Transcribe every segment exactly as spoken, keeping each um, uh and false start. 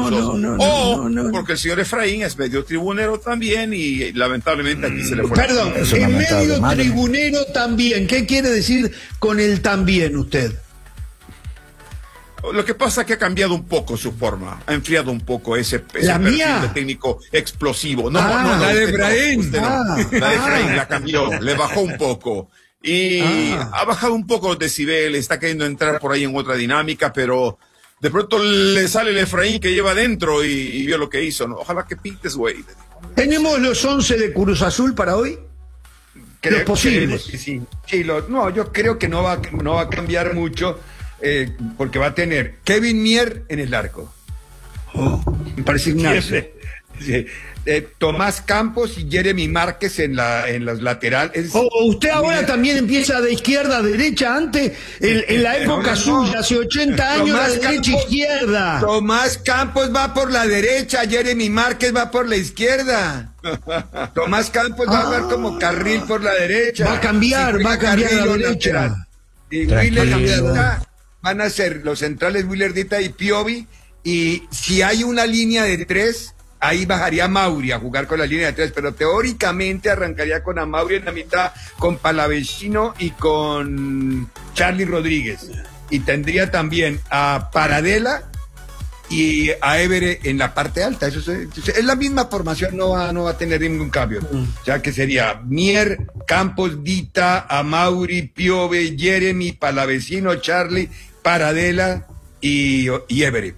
rusos, no, no, o no, no, no. porque el señor Efraín es medio tribunero también y lamentablemente aquí se le fue. Perdón, Es en lamentable, medio madre. tribunero también. ¿Qué quiere decir con el también usted? Lo que pasa es que ha cambiado un poco su forma, ha enfriado un poco ese, ese ¿La perfil mía? de técnico explosivo. No, Ah, no, no, la de usted no, Efraín. usted no. Ah, La de Efraín ah. la cambió, le bajó un poco. Y Ah. ha bajado un poco los decibeles, está queriendo entrar por ahí en otra dinámica, pero de pronto le sale el Efraín que lleva adentro y, y vio lo que hizo, ¿no? Ojalá que pintes, güey. ¿Tenemos los once de Cruz Azul para hoy? Creo- Los posibles. creemos que sí. Sí, lo- no, yo creo que no va, no va a cambiar mucho, eh, porque va a tener Kevin Mier en el arco. Oh, para asignarse. Sí. Eh, Tomás Campos y Jeremy Márquez en la en los laterales. Oh, usted ahora también empieza de izquierda a derecha. Antes, en, en la época No, no, suya, no. hace ochenta años, Tomás de derecha a Campos- izquierda. Tomás Campos va por la derecha, Jeremy Márquez va por la izquierda. Tomás Campos va a jugar como carril por la derecha. Va a cambiar, Si va a juega cambiar a la Carrillo, derecha. lateral. Y Tranquilo. Willardita van a ser los centrales Willardita y Piovi. Y si hay una línea de tres, ahí bajaría Mauri a jugar con la línea de tres, pero teóricamente arrancaría con a Mauri en la mitad, con Palavecino y con Charlie Rodríguez. Y tendría también a Paradela y a Évere en la parte alta. Eso es, es la misma formación, no va, no va a tener ningún cambio. O sea que sería Mier, Campos, Dita, Amauri, Piove, Jeremy, Palavecino, Charlie, Paradela y, y Évere.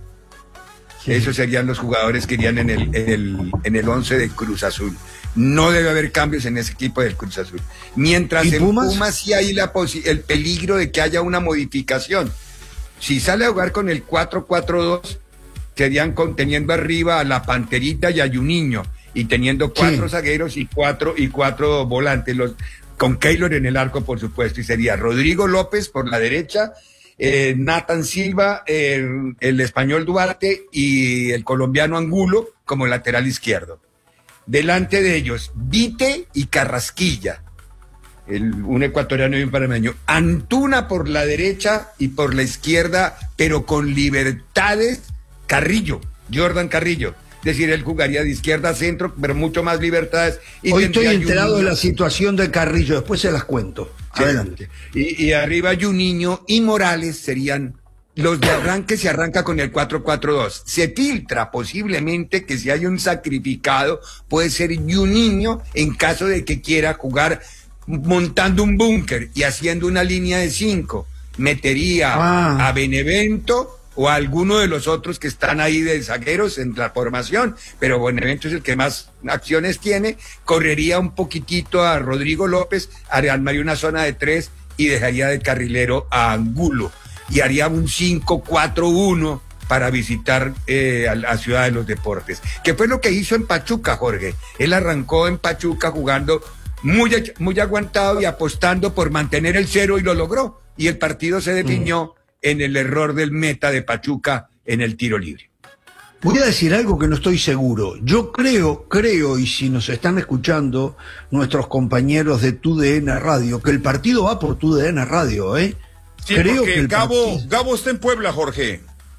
Esos serían los jugadores que irían en el, en el, en el once de Cruz Azul. No debe haber cambios en ese equipo del Cruz Azul. Mientras ¿Y en Pumas? Pumas sí hay la posi- el peligro de que haya una modificación. Si sale a jugar con el cuatro cuatro dos, serían con, teniendo arriba a la Panterita y a Juninho, y teniendo cuatro Sí. zagueros y cuatro, y cuatro volantes, los, con Keylor en el arco, por supuesto, y sería Rodrigo López por la derecha, eh, Nathan Silva, eh, el español Duarte y el colombiano Angulo como lateral izquierdo. Delante de ellos, Vite y Carrasquilla, el, un ecuatoriano y un panameño. Antuna por la derecha y por la izquierda, pero con libertades, Carrillo, Jordan Carrillo. Es decir, él jugaría de izquierda a centro, pero mucho más libertades. Y Hoy estoy tendría enterado de Juninho- la situación de Carrillo, después se las cuento. Sí. Adelante. Y, y arriba Juninho y Morales serían los de arranque. Se arranca con el cuatro cuatro dos. Se filtra posiblemente que si hay un sacrificado puede ser Juninho en caso de que quiera jugar montando un búnker y haciendo una línea de cinco. Metería Ah. a Benevento o a alguno de los otros que están ahí de zagueros en la formación, pero Benevento es el que más acciones tiene. Correría un poquitito a Rodrigo López, armaría una zona de tres y dejaría de carrilero a Angulo y haría un cinco cuatro uno para visitar eh, a la Ciudad de los Deportes, que fue lo que hizo en Pachuca, Jorge. Él arrancó en Pachuca jugando muy, muy aguantado y apostando por mantener el cero, y lo logró, y el partido se definió mm. en el error del meta de Pachuca en el tiro libre. Voy a decir algo que no estoy seguro. Yo creo, creo, y si nos están escuchando nuestros compañeros de T U D N Radio, que el partido va por T U D N Radio, ¿eh? Sí, creo porque que el Gabo, partido... Gabo está en Puebla, Jorge.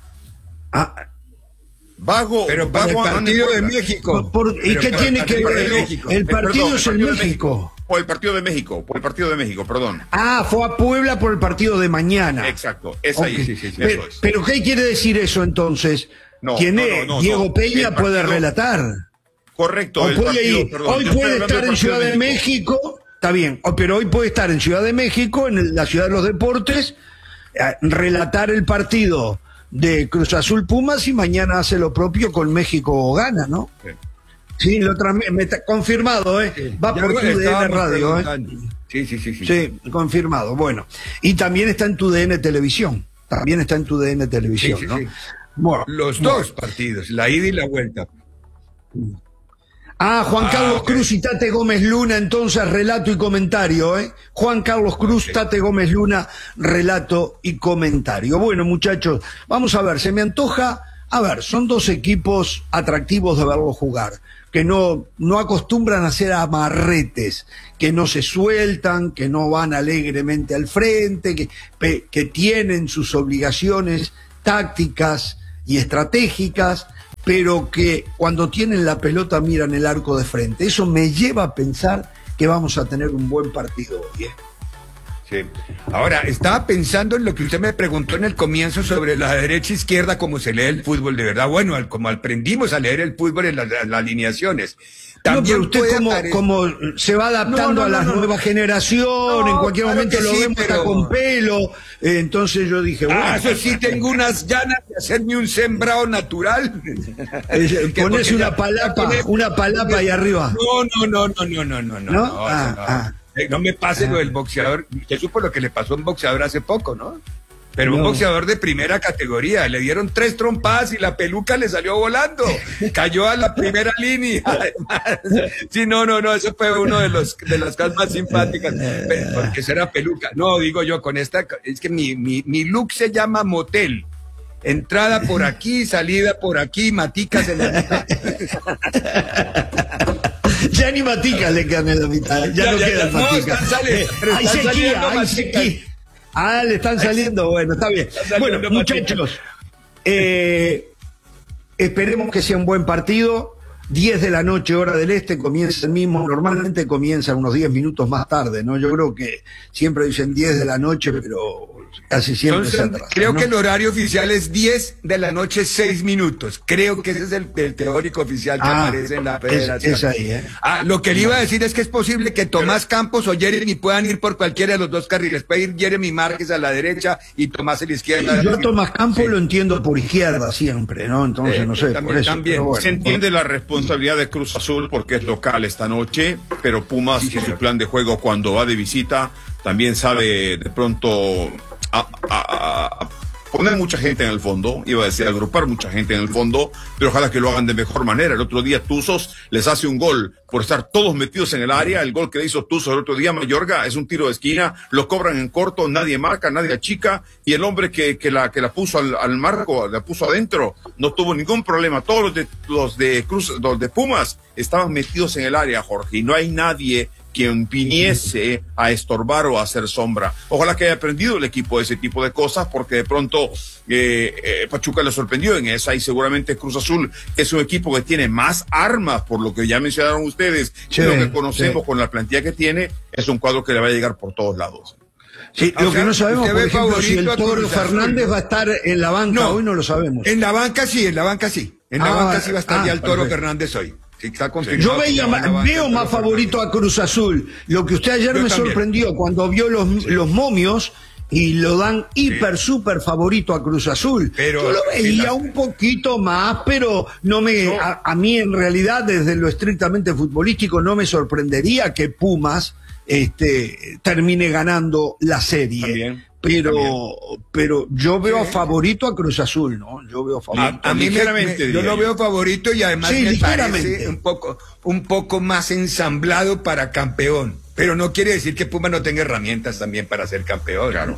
Ah, Vago, pero para Vago el anda en partido de Puebla. México. por- ¿Y Pero qué para tiene el que partido ver? de México. El Eh, partido perdón, es el en partido de México. Por el partido de México, por el partido de México, perdón. Ah, fue a Puebla por el partido de mañana. Exacto, es Ok. ahí, sí, sí, sí, pero, eso es. pero ¿qué quiere decir eso entonces? No, ¿Quién no, es? no, no, Diego no. Peña El puede partido- relatar. Correcto, O el puede partido, ir- perdón, hoy yo estoy puede hablando estar del en partido Ciudad de México, está bien, o- pero hoy puede estar en Ciudad de México, en el- la Ciudad de los Deportes, eh, relatar el partido de Cruz Azul Pumas, y mañana hace lo propio con México o gana, ¿no? Sí. Sí, lo transmi- me está confirmado, ¿eh? Va Ya por lo tu D N estábamos Radio, ¿eh? preguntando. Sí, sí, sí, sí. Sí, confirmado. Bueno, y también está en tu D N Televisión. También está en tu D N Televisión, Sí, sí, ¿no? sí. Bueno, Los bueno. dos partidos, la ida y la vuelta. Ah, Juan Ah, Carlos ok. Cruz y Tate Gómez Luna, entonces relato y comentario, ¿eh? Juan Carlos Cruz, Ok. Tate Gómez Luna, relato y comentario. Bueno, muchachos, vamos a ver, se me antoja, a ver, son dos equipos atractivos de verlos jugar, que no, no acostumbran a hacer amarretes, que no se sueltan, que no van alegremente al frente, que, pe- que tienen sus obligaciones tácticas y estratégicas, pero que cuando tienen la pelota miran el arco de frente. Eso me lleva a pensar que vamos a tener un buen partido hoy, ¿eh? Sí. Ahora, estaba pensando en lo que usted me preguntó en el comienzo sobre la derecha e izquierda, como se lee el fútbol de verdad. Bueno, al, como aprendimos a leer el fútbol en las, las alineaciones. También no, pero usted como, aparecer... como se va adaptando no, no, a la no, no, nueva generación, no, en cualquier claro momento lo sí, vemos pero... hasta con pelo. Eh, entonces yo dije, bueno. Ah, eso sí, tengo unas ganas de hacerme un sembrado natural. Eh, ponerse una palapa, poner... una palapa ahí arriba. No, no, no, no, no, no, no, no. ¿No? no, ah, no. ah. No me pase ah. lo del boxeador. Usted supo lo que le pasó a un boxeador hace poco, ¿no? Pero no. Un boxeador de primera categoría. Le dieron tres trompadas y la peluca le salió volando. Cayó a la primera línea. Sí, no, no, no. Eso fue uno de los de las cosas más simpáticas. Porque eso era peluca. No, digo yo, con esta. Es que mi, mi, mi look se llama motel. Entrada por aquí, salida por aquí, maticas en la mitad. Ya ni maticas le quedan en la mitad. Ya, ya no ya, quedan ya, maticas. No, sale, hay sequía, hay sequía. Ah, le están saliendo. Bueno, está bien. Bueno, muchachos, eh, esperemos que sea un buen partido. diez de la noche, hora del este, comienza el mismo. Normalmente comienza unos diez minutos más tarde, ¿no? Yo creo que siempre dicen diez de la noche, pero casi siempre Entonces, se atrasa, creo ¿no? que el horario oficial es diez de la noche, seis minutos. Creo que ese es el, el teórico oficial que ah, aparece en la federación. Es, es ahí, ¿eh? Ah, lo que le iba a decir es que es posible que Tomás Campos o Jeremy puedan ir por cualquiera de los dos carriles. Puede ir Jeremy Márquez a la derecha y Tomás a la izquierda. Yo a Tomás Campos sí. lo entiendo por izquierda siempre, ¿no? Entonces, eh, no sé, también, por eso. También. Bueno, se entiende la responsabilidad de Cruz Azul porque es local esta noche, pero Pumas sí, en su plan de juego cuando va de visita también sabe de pronto a, a, a poner mucha gente en el fondo, iba a decir agrupar mucha gente en el fondo, pero ojalá que lo hagan de mejor manera. El otro día Tuzos les hace un gol por estar todos metidos en el área. El gol que le hizo Tuzos el otro día Mayorga es un tiro de esquina, lo cobran en corto, nadie marca, nadie achica, y el hombre que, que la que la puso al, al marco, la puso adentro, no tuvo ningún problema. Todos los de los de Cruz, los de Pumas estaban metidos en el área, Jorge, y no hay nadie quien viniese a estorbar o a hacer sombra. Ojalá que haya aprendido el equipo de ese tipo de cosas, porque de pronto eh, eh, Pachuca le sorprendió en esa, y seguramente Cruz Azul es un equipo que tiene más armas, por lo que ya mencionaron ustedes, sí, lo que conocemos sí. con la plantilla que tiene, es un cuadro que le va a llegar por todos lados. Sí, lo o sea, que no sabemos, por ejemplo, si el Toro Fernández va a estar en la banca, no, hoy no lo sabemos. En la banca sí, en la banca sí. En la ah, banca sí va a estar ah, ya el Toro perfecto. Fernández hoy. Sí, yo veía, veo más favorito a Cruz Azul. Lo que usted ayer yo me también. sorprendió cuando vio los, sí. los momios y lo dan hiper, sí. súper favorito a Cruz Azul. Pero, yo lo veía la... un poquito más, pero no me, no. A, a mí en realidad, desde lo estrictamente futbolístico, no me sorprendería que Pumas este, termine ganando la serie. También. Pero, pero yo veo sí. favorito a Cruz Azul, ¿no? Yo veo favorito. A, a mí ligeramente, me, yo lo veo favorito y además sí, me parece un poco, un poco más ensamblado para campeón. Pero no quiere decir que Puma no tenga herramientas también para ser campeón. Claro.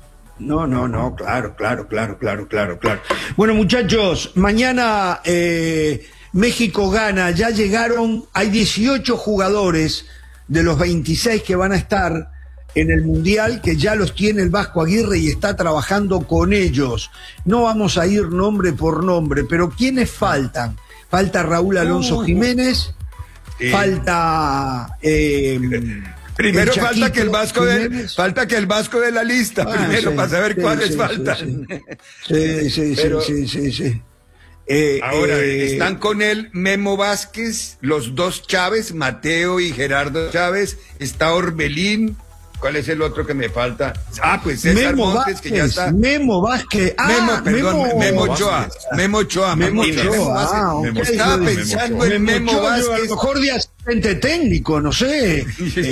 No, no, no, claro, claro, claro, claro, claro, claro. Bueno, muchachos, mañana eh, México gana, ya llegaron, hay dieciocho jugadores de los veintiséis que van a estar en el Mundial, que ya los tiene el Vasco Aguirre y está trabajando con ellos. No vamos a ir nombre por nombre, pero ¿quiénes faltan? Falta Raúl Alonso uh, Jiménez, eh. falta... Eh, Primero falta que el Vasco de, falta que el Vasco de la lista, ah, primero sí, para saber sí, cuáles sí, faltan. Sí, sí, pero, sí, sí, sí, sí. Eh, Ahora, eh, están con él Memo Vázquez, los dos Chávez, Mateo y Gerardo Chávez, está Orbelín. ¿Cuál es el otro que me falta? Ah, pues César Memo Montes, Vázquez, que ya está. Memo Vázquez. Ah, Memo, perdón, Memo, Memo Ochoa. Memo Ochoa. Memo Ochoa. Ah, okay. Estaba pensando en Memo, Memo Vázquez. A lo mejor de asistente técnico, no sé.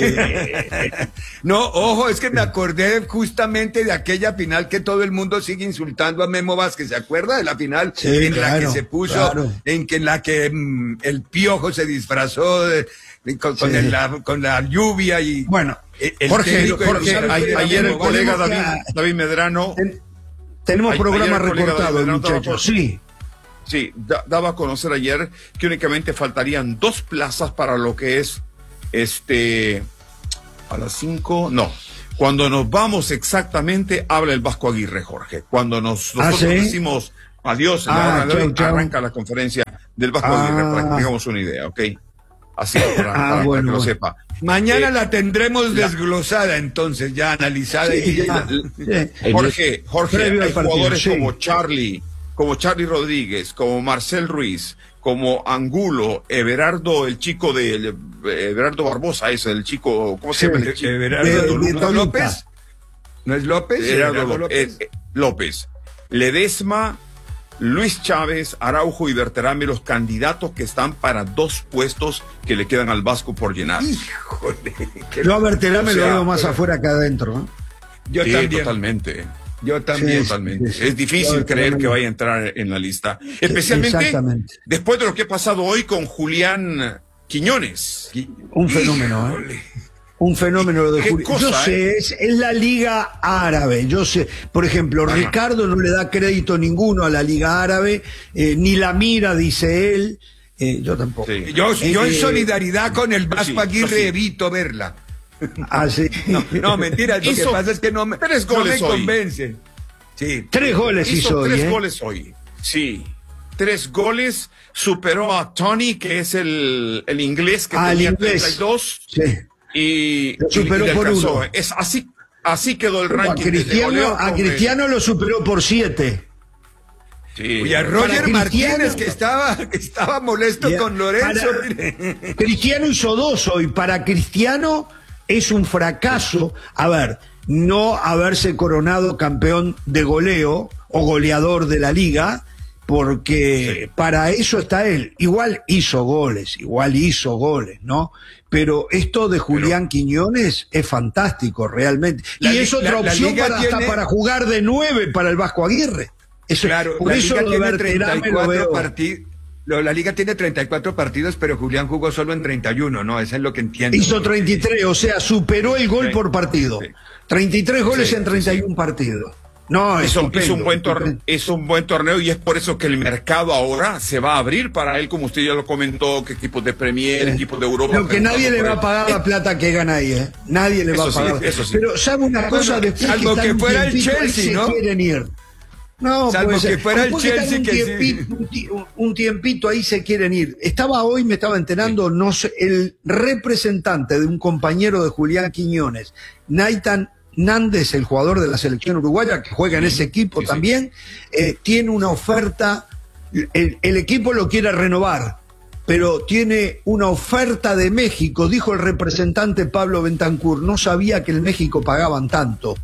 eh. No, ojo, es que me acordé justamente de aquella final que todo el mundo sigue insultando a Memo Vázquez. ¿Se acuerda de la final? Sí, en claro, la que se puso, claro. en que en la que mmm, el Piojo se disfrazó de, con, con, sí. el, la, con la lluvia y... Bueno. El Jorge, Jorge a, ayer el colega David, David Medrano. Ten, tenemos programa recortado, muchachos. Sí. Sí, da, daba a conocer ayer que únicamente faltarían dos plazas para lo que es este. A las cinco, no. Cuando nos vamos exactamente, habla el Vasco Aguirre, Jorge. Cuando nos, nosotros ¿Ah, sí? decimos adiós, ah, la hora de chau, hoy, chau. arranca la conferencia del Vasco Ah. Aguirre, para que tengamos una idea, ¿ok? Así, para, Ah, para- para bueno, que lo bueno. sepa. Mañana Eh, la tendremos la- desglosada, entonces, ya analizada. Sí, y ya. Sí. Jorge, Jorge, Previo al hay partido, jugadores sí. como Charlie, como Charlie Rodríguez, como Marcel Ruiz, como Angulo, Everardo, el chico de el- Everardo Barbosa, es el chico, ¿cómo se Sí, llama el Eh, chico? Everardo de- de Toluca. Toluca. López. ¿No es López? Everardo Everardo López, López. eh, eh, López, Ledesma, Luis Chávez, Araujo y Berterame, los candidatos que están para dos puestos que le quedan al Vasco por llenar. Híjole. qué- Yo a Berterame O sea, lo veo más pero- afuera que adentro, ¿no? Yo Sí, también. totalmente. Yo también. Sí, Totalmente. sí, sí. Es difícil Yo creer también. que vaya a entrar en la lista. Especialmente exactamente. después de lo que ha pasado hoy con Julián Quiñones. Un fenómeno, ¿eh? Híjole. Un fenómeno lo de Qué Julio. cosa, Yo sé, es, es la Liga Árabe. Yo sé, por ejemplo, Ajá. Ricardo no le da crédito ninguno a la Liga Árabe, eh, ni la mira, dice él. Eh, yo tampoco. Sí. Yo, yo en Eh, solidaridad con el yo Vasco sí, yo Aguirre sí. evito verla. Ah, sí. No, no, mentira, lo que Hizo pasa es que no me, tres no goles me hoy. convence. Sí. Tres goles hizo, Hizo hoy, tres ¿eh? goles hoy. Sí. Tres goles. Superó a Tony, que es el, el inglés que Ah, el tenía inglés. treinta y dos. Sí. Y, Lo superó y le por alcanzó. uno. Es así, así quedó el A ranking. de Cristiano, goleo a con el- Cristiano lo superó por siete. Sí. Y a Para Roger Cristiano- Martínez, que estaba, que estaba molesto Ya, con Lorenzo. para- mire. Cristiano hizo dos hoy. Para Cristiano es un fracaso. A ver, no haberse coronado campeón de goleo o goleador de la liga, porque Sí. para eso está él. Igual hizo goles, igual hizo goles, ¿no? Pero esto de Julián Quiñones es fantástico, realmente. La y li- es otra la- la opción liga para, hasta tiene- para jugar de nueve para el Vasco Aguirre. Eso, Claro, por la eso liga lo de tiene Berterame treinta y lo cuatro veo. partidos. La liga tiene treinta y cuatro partidos, pero Julián jugó solo en treinta y uno, ¿no? Eso es lo que entiendo. Hizo treinta y tres, o sea, superó el gol Sí, por partido. sí. treinta y tres goles Sí, en treinta y uno partidos. No, es Hizo, estupendo, hizo un buen torneo, estupendo. hizo un buen torneo y es por eso que el mercado ahora se va a abrir para él, como usted ya lo comentó, que equipos de Premier, equipos de Europa. Lo que nadie le va a pagar la plata que gana ahí, ¿eh? Nadie le va a Eso sí, pagar. eso sí. Pero sabe una cosa, Bueno, después salvo que, que están un fuera el tiempito ahí, Chelsea, se ¿no? quieren ir. No, Salvo puede ser. que fuera el Después están Chelsea un que sí. tiempito, un ti- un tiempito ahí se quieren ir. Estaba hoy, me estaba enterando, no sé, el representante de un compañero de Julián Quiñones, Naitan Nández, el jugador de la selección uruguaya, que juega en ese equipo sí, sí. también, eh, tiene una oferta, el, el equipo lo quiere renovar, pero tiene una oferta de México, dijo el representante Pablo Bentancur, no sabía que en México pagaban tanto.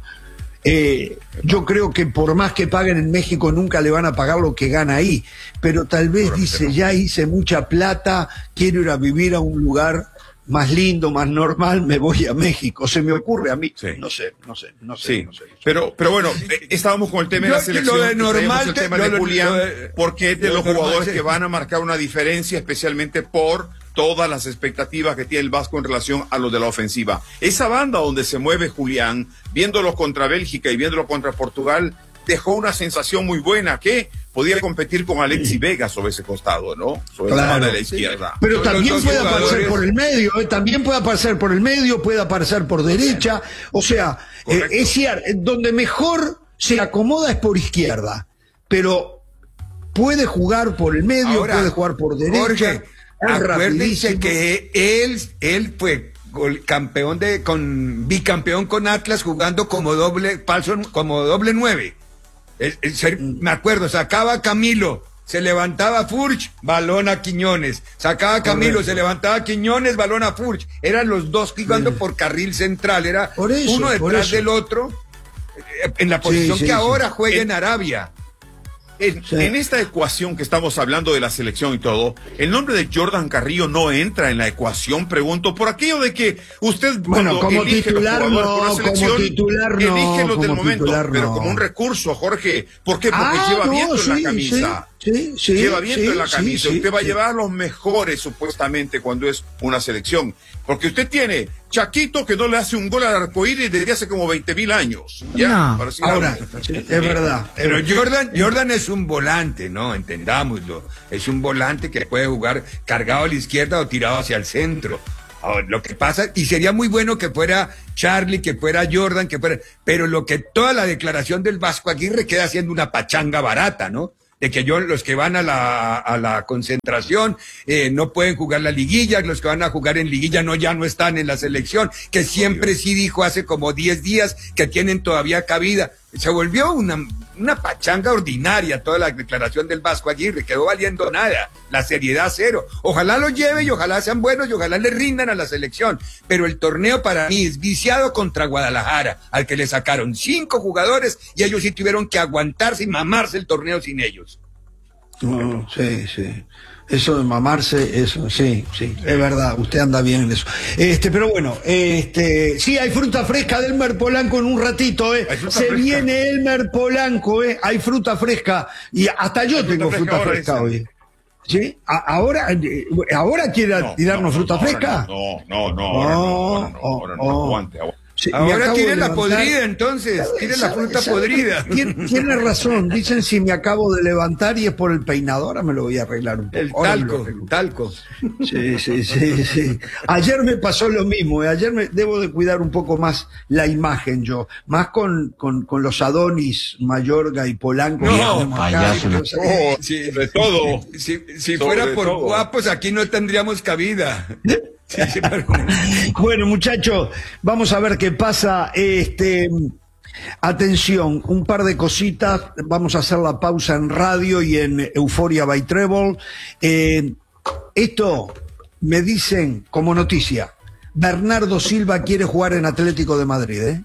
Eh, yo creo que por más que paguen en México nunca le van a pagar lo que gana ahí, pero tal vez dice, ya hice mucha plata, quiero ir a vivir a un lugar más lindo, más normal, me voy a México. Se me ocurre a mí, Sí. no sé, no sé, no sé. Sí, no sé, no sé. pero, pero bueno, eh, estábamos con el tema de Yo- la selección, lo de y traíamos normal el te- tema lo- de lo- Julián, lo de- porque es de lo los normal, jugadores sí. que van a marcar una diferencia, especialmente por todas las expectativas que tiene el Vasco en relación a los de la ofensiva. Esa banda donde se mueve Julián, viéndolo contra Bélgica y viéndolo contra Portugal, dejó una sensación muy buena que podía competir con Alexis Vega sobre ese costado, ¿no? Sobre la Claro. banda de la izquierda. Pero Son los también dos puede jugadores- aparecer por el medio, ¿eh? También puede aparecer por el medio, puede aparecer por derecha. O sea, eh, Correcto. es cierto, donde mejor se acomoda es por izquierda, pero puede jugar por el medio, Ahora, puede jugar por derecha. Jorge, es acuérdense rapidísimo. que él, él fue gol- campeón de, con, bicampeón con Atlas jugando como doble, falso, como doble nueve. El- el ser- me acuerdo, sacaba a Camilo, se levantaba Furch, balón a Quiñones. Sacaba a Camilo, Correcto. se levantaba Quiñones, balón a Furch. Eran los dos jugando Sí. por carril central, era Por eso, uno por detrás eso. del otro, eh, en la posición sí, que sí. ahora juega Eh, en Arabia. En, Sí. en esta ecuación que estamos hablando de la selección y todo, el nombre de Jordan Carrillo no entra en la ecuación, pregunto, por aquello de que usted Bueno, cuando como elige los titular jugadores no, por la como selección, titular no, elige los del como momento, titular pero no. como un recurso, Jorge. ¿Por qué? Porque Ah, lleva no, viento en sí, la camisa. sí, sí, sí, Lleva viento sí, en la sí, camisa. sí, Usted va a sí. llevar a los mejores, supuestamente, cuando es una selección. Porque usted tiene Chaquito, que no le hace un gol al arcoíris desde hace como veinte mil años. Ya, No, para decir ahora, algo. sí, es verdad. es Pero verdad. Jordan, Jordan es un volante, ¿no? Entendámoslo. Es un volante que puede jugar cargado a la izquierda o tirado hacia el centro. Ahora, lo que pasa, y sería muy bueno que fuera Charlie, que fuera Jordan, que fuera, pero lo que toda la declaración del Vasco Aguirre queda siendo una pachanga barata, ¿no? de que yo, los que van a la, a la concentración eh, no pueden jugar la liguilla, los que van a jugar en liguilla no ya no están en la selección, que siempre sí dijo hace como diez días que tienen todavía cabida. Se volvió una, una pachanga ordinaria toda la declaración del Vasco Aguirre, quedó valiendo nada, la seriedad cero. Ojalá lo lleve y ojalá sean buenos y ojalá le rindan a la selección, pero el torneo para mí es viciado contra Guadalajara, al que le sacaron cinco jugadores y ellos sí tuvieron que aguantarse y mamarse el torneo sin ellos. No, sí, sí. Eso de mamarse, eso, sí, sí, es verdad, usted anda bien en eso. Este, pero bueno, este, sí, hay fruta fresca de Elmer Polanco en un ratito, eh. Se fresca. Viene Elmer Polanco, eh. Hay fruta fresca y hasta yo tengo fruta fresca, fresca hoy. ¿Sí? ¿A ahora, ahora quiere no, tirarnos no, fruta no, fresca? No, no, no, ahora no, ahora no, ahora no, oh, aguante, aguante. Sí, ahora tiene la podrida, entonces, tiene la fruta podrida. Tiene, tiene razón, dicen si me acabo de levantar y es por el peinado, ahora me lo voy a arreglar un poco. El talco, el talco. Sí, sí, sí, sí. Ayer me pasó lo mismo, ¿eh? Ayer me debo de cuidar un poco más la imagen yo, más con, con, con los Adonis, Mayorga y Polanco. No, payaso. No. Oh, sí, de todo. Si, si fuera por todo. Guapos, aquí no tendríamos cabida. Sí, sí, pero... Bueno, muchachos, vamos a ver qué pasa. Este, atención, un par de cositas. Vamos a hacer la pausa en radio y en Euphoria by Treble. Eh, esto me dicen como noticia: Bernardo Silva quiere jugar en Atlético de Madrid, ¿eh?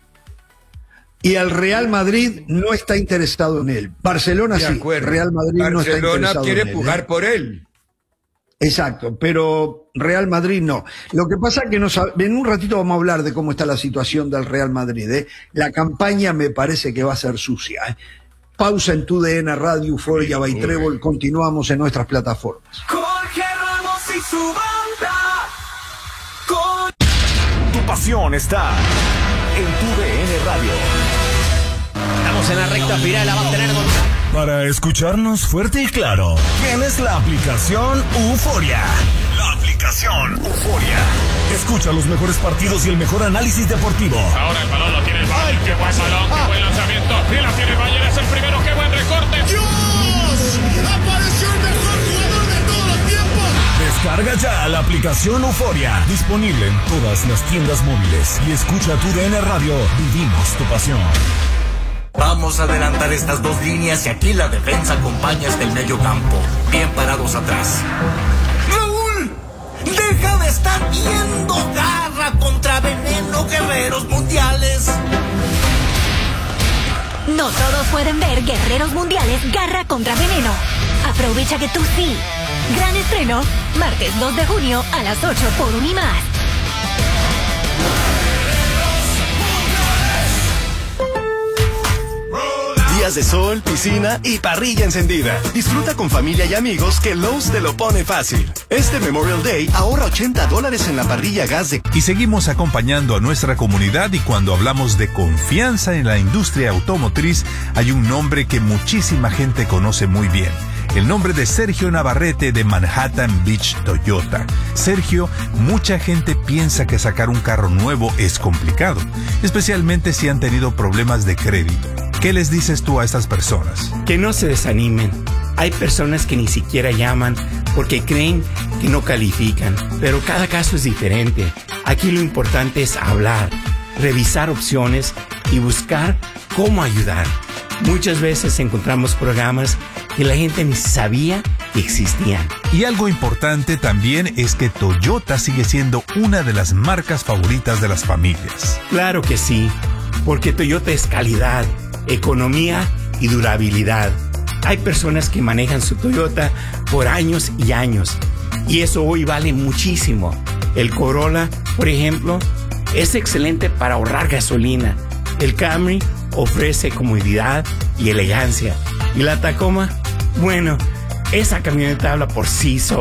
Y el Real Madrid no está interesado en él. Barcelona sí, Real Madrid Barcelona no está interesado en él. Barcelona quiere jugar ¿eh? por él. Exacto, pero Real Madrid no. Lo que pasa es que nos, en un ratito vamos a hablar de cómo está la situación del Real Madrid, ¿eh? La campaña me parece que va a ser sucia, ¿eh? Pausa en tu D N Radio, Euphoria by Treble, continuamos en nuestras plataformas. Jorge Ramos y su banda. Con... Tu pasión está en tu D N Radio. Estamos en la recta final, la va a tener con... Para escucharnos fuerte y claro, tienes la aplicación Euphoria. La aplicación Euphoria. Escucha los mejores partidos y el mejor análisis deportivo. Ahora el balón lo tiene el Bayern. Qué buen balón, qué buen lanzamiento. Y la tiene el Bayern, es el primero. Qué buen recorte. ¡Dios! ¡Apareció el mejor jugador de todos los tiempos! Descarga ya la aplicación Euphoria. Disponible en todas las tiendas móviles. Y escucha tu D N Radio. Vivimos tu pasión. Vamos a adelantar estas dos líneas y aquí la defensa acompaña hasta el medio campo. Bien parados atrás. ¡Raúl! ¡Deja de estar viendo Garra contra Veneno, Guerreros Mundiales! No todos pueden ver Guerreros Mundiales Garra contra Veneno. Aprovecha que tú sí. Gran estreno, martes dos de junio a las ocho por Unimás. Días de sol, piscina y parrilla encendida. Disfruta con familia y amigos que Lowe's te lo pone fácil. Este Memorial Day ahorra ochenta dólares en la parrilla gas de... Y seguimos acompañando a nuestra comunidad, y cuando hablamos de confianza en la industria automotriz, hay un nombre que muchísima gente conoce muy bien. El nombre de Sergio Navarrete de Manhattan Beach Toyota. Sergio, mucha gente piensa que sacar un carro nuevo es complicado, especialmente si han tenido problemas de crédito. ¿Qué les dices tú a estas personas? Que no se desanimen. Hay personas que ni siquiera llaman porque creen que no califican, pero cada caso es diferente. Aquí lo importante es hablar, revisar opciones y buscar cómo ayudar. Muchas veces encontramos programas que la gente ni sabía que existían. Y algo importante también es que Toyota sigue siendo una de las marcas favoritas de las familias. Claro que sí, porque Toyota es calidad, economía y durabilidad. Hay personas que manejan su Toyota por años y años, y eso hoy vale muchísimo. El Corolla, por ejemplo, es excelente para ahorrar gasolina. El Camry ofrece comodidad y elegancia. Y la Tacoma, bueno, esa camioneta habla por sí sola.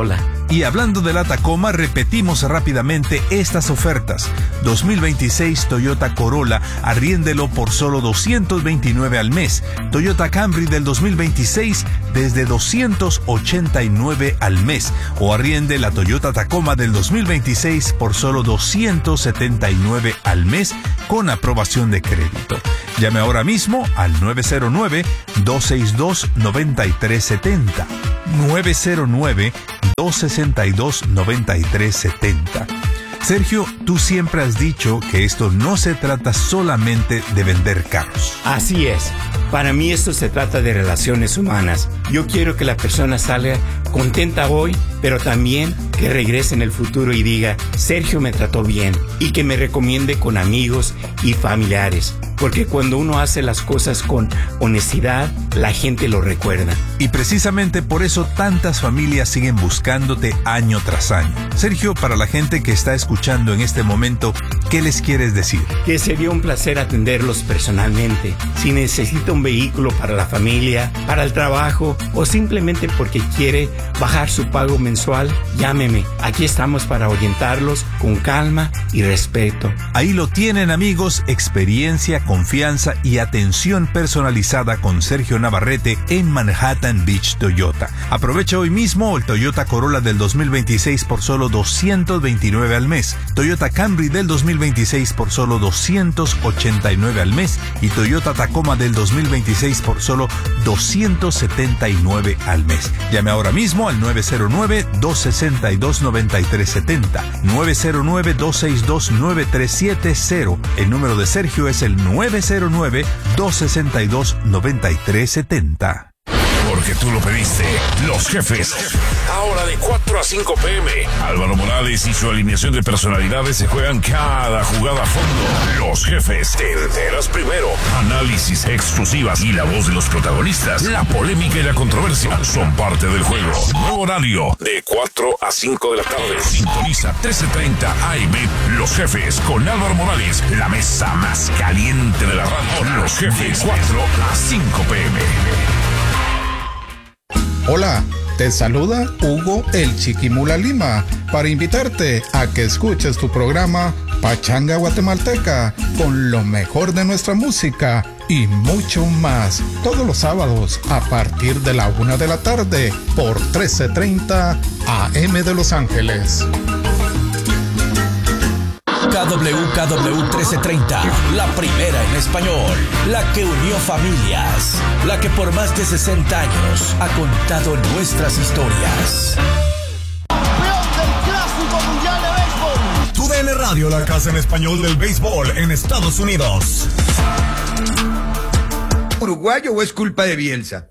Y hablando de la Tacoma, repetimos rápidamente estas ofertas. dos mil veintiséis Toyota Corolla, arriéndelo por solo doscientos veintinueve al mes. Toyota Camry del dos mil veintiséis desde doscientos ochenta y nueve al mes. O arriende la Toyota Tacoma del dos mil veintiséis por solo doscientos setenta y nueve al mes con aprobación de crédito. Llame ahora mismo al nueve cero nueve, dos seis dos, nueve tres siete cero. nueve cero nueve, dos seis dos, nueve tres siete cero. Sergio, tú siempre has dicho que esto no se trata solamente de vender carros. Así es. Para mí esto se trata de relaciones humanas. Yo quiero que la persona salga contenta hoy, pero también que regrese en el futuro y diga, Sergio me trató bien, y que me recomiende con amigos y familiares. Porque cuando uno hace las cosas con honestidad, la gente lo recuerda. Y precisamente por eso tantas familias siguen buscándote año tras año. Sergio, para la gente que está escuchando en este momento, ¿qué les quieres decir? Que sería un placer atenderlos personalmente. Si necesita un vehículo para la familia, para el trabajo o simplemente porque quiere bajar su pago mensual, llámeme. Aquí estamos para orientarlos con calma y respeto. Ahí lo tienen, amigos, experiencia, confianza y atención personalizada con Sergio Navarrete en Manhattan Beach Toyota. Aprovecha hoy mismo el Toyota Corolla del dos mil veintiséis por solo doscientos veintinueve al mes, Toyota Camry del dos mil veintiséis por solo doscientos ochenta y nueve al mes y Toyota Tacoma del dos mil veintiséis por solo doscientos setenta y nueve al mes. Llame ahora mismo al nueve cero nueve, dos seis dos, nueve tres siete cero, nueve cero nueve, dos seis dos, nueve tres siete cero. El número de Sergio es el nueve cero nueve, dos seis dos, nueve tres siete cero. Porque tú lo pediste. Los Jefes. Ahora de cuatro a cinco p m Álvaro Morales y su alineación de personalidades se juegan cada jugada a fondo. Los Jefes. Te enteras primero. Análisis exclusivas y la voz de los protagonistas. La polémica y la controversia son parte del juego. Nuevo horario de cuatro a cinco de la tarde. Sintoniza trece treinta A M. Los Jefes con Álvaro Morales. La mesa más caliente de la radio. Los Jefes. cuatro a cinco p m Hola, te saluda Hugo el Chiquimula Lima para invitarte a que escuches tu programa Pachanga Guatemalteca con lo mejor de nuestra música y mucho más todos los sábados a partir de la una de la tarde por trece treinta A M de Los Ángeles. K W K W trece treinta, la primera en español, la que unió familias, la que por más de sesenta años ha contado nuestras historias. Campeón del Clásico Mundial de Béisbol. Tu D N Radio, la casa en español del béisbol en Estados Unidos. ¿Uruguayo o es culpa de Bielsa?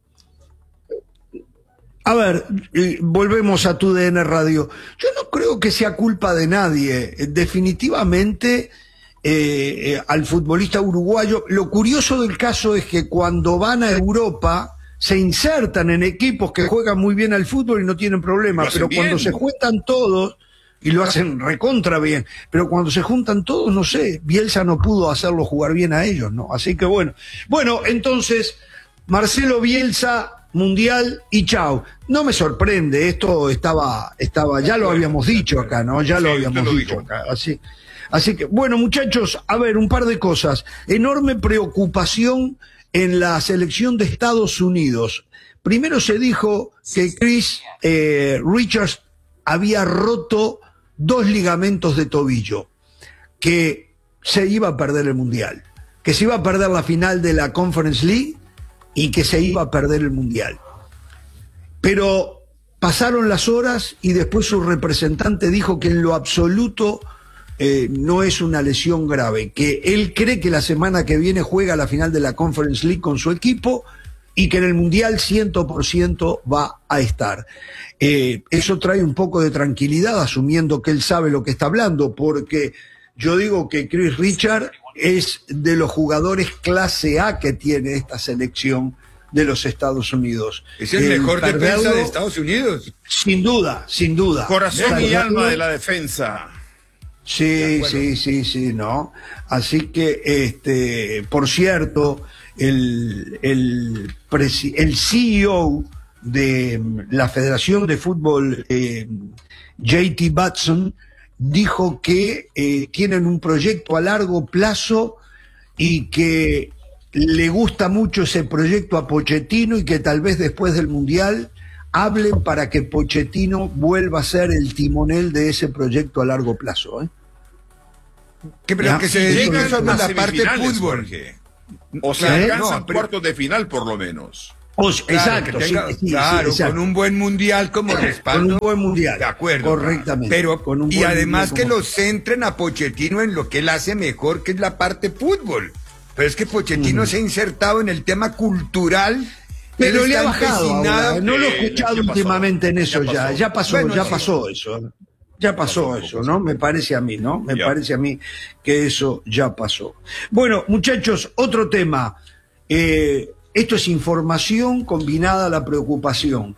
A ver, eh, volvemos a tu D N Radio. Yo no creo que sea culpa de nadie. Eh, definitivamente eh, eh, al futbolista uruguayo, lo curioso del caso es que cuando van a Europa se insertan en equipos que juegan muy bien al fútbol y no tienen problema, pero bien. Cuando se juntan todos, y lo hacen recontra bien, pero cuando se juntan todos, no sé, Bielsa no pudo hacerlo jugar bien a ellos, ¿no? Así que bueno. Bueno, entonces, Marcelo Bielsa... Mundial y chao. No me sorprende, esto estaba, estaba, ya lo habíamos dicho acá, ¿no? Ya lo habíamos dicho acá. Así, así que, bueno, muchachos, a ver, un par de cosas. Enorme preocupación en la selección de Estados Unidos. Primero se dijo que Chris eh, Richards había roto dos ligamentos de tobillo, que se iba a perder el Mundial, que se iba a perder la final de la Conference League y que se iba a perder el Mundial. Pero pasaron las horas y después su representante dijo que en lo absoluto eh, no es una lesión grave, que él cree que la semana que viene juega la final de la Conference League con su equipo y que en el Mundial cien por ciento va a estar. Eh, eso trae un poco de tranquilidad, asumiendo que él sabe lo que está hablando, porque yo digo que Chris Richard es de los jugadores clase A que tiene esta selección de los Estados Unidos. Es el, el mejor perderlo, defensa de Estados Unidos. Sin duda, sin duda. Corazón perderlo, y alma de la defensa. Sí, sí, sí, sí, ¿no? Así que, este, por cierto, el, el, el C E O de la Federación de Fútbol, eh, J T Batson, dijo que eh, tienen un proyecto a largo plazo y que le gusta mucho ese proyecto a Pochettino y que tal vez después del Mundial hablen para que Pochettino vuelva a ser el timonel de ese proyecto a largo plazo. ¿eh? Que, pero que se dediquen solo a la parte de fútbol. Jorge. O sea, ¿Eh? alcanzan No, pero- cuartos de final por lo menos. O- Claro, exacto, que tenga- sí, sí, claro, sí, exacto. con un buen mundial como respaldo. Con un buen mundial. De acuerdo. Correctamente. Pero, Con un y buen además mundial que como- lo centren a Pochettino en lo que él hace mejor, que es la parte fútbol. Pero es que Pochettino Mm. se ha insertado en el tema cultural. Pero Él le ha está bajado empecinado- ahora, no lo he Eh, escuchado ya pasó, últimamente en eso ya ya, pasó. ya pasó, Bueno, ya sí. pasó eso, ya pasó eso, ¿no? Me parece a mí, ¿no? Me Ya. parece a mí que eso ya pasó. Bueno, muchachos, otro tema, eh, esto es información combinada a la preocupación.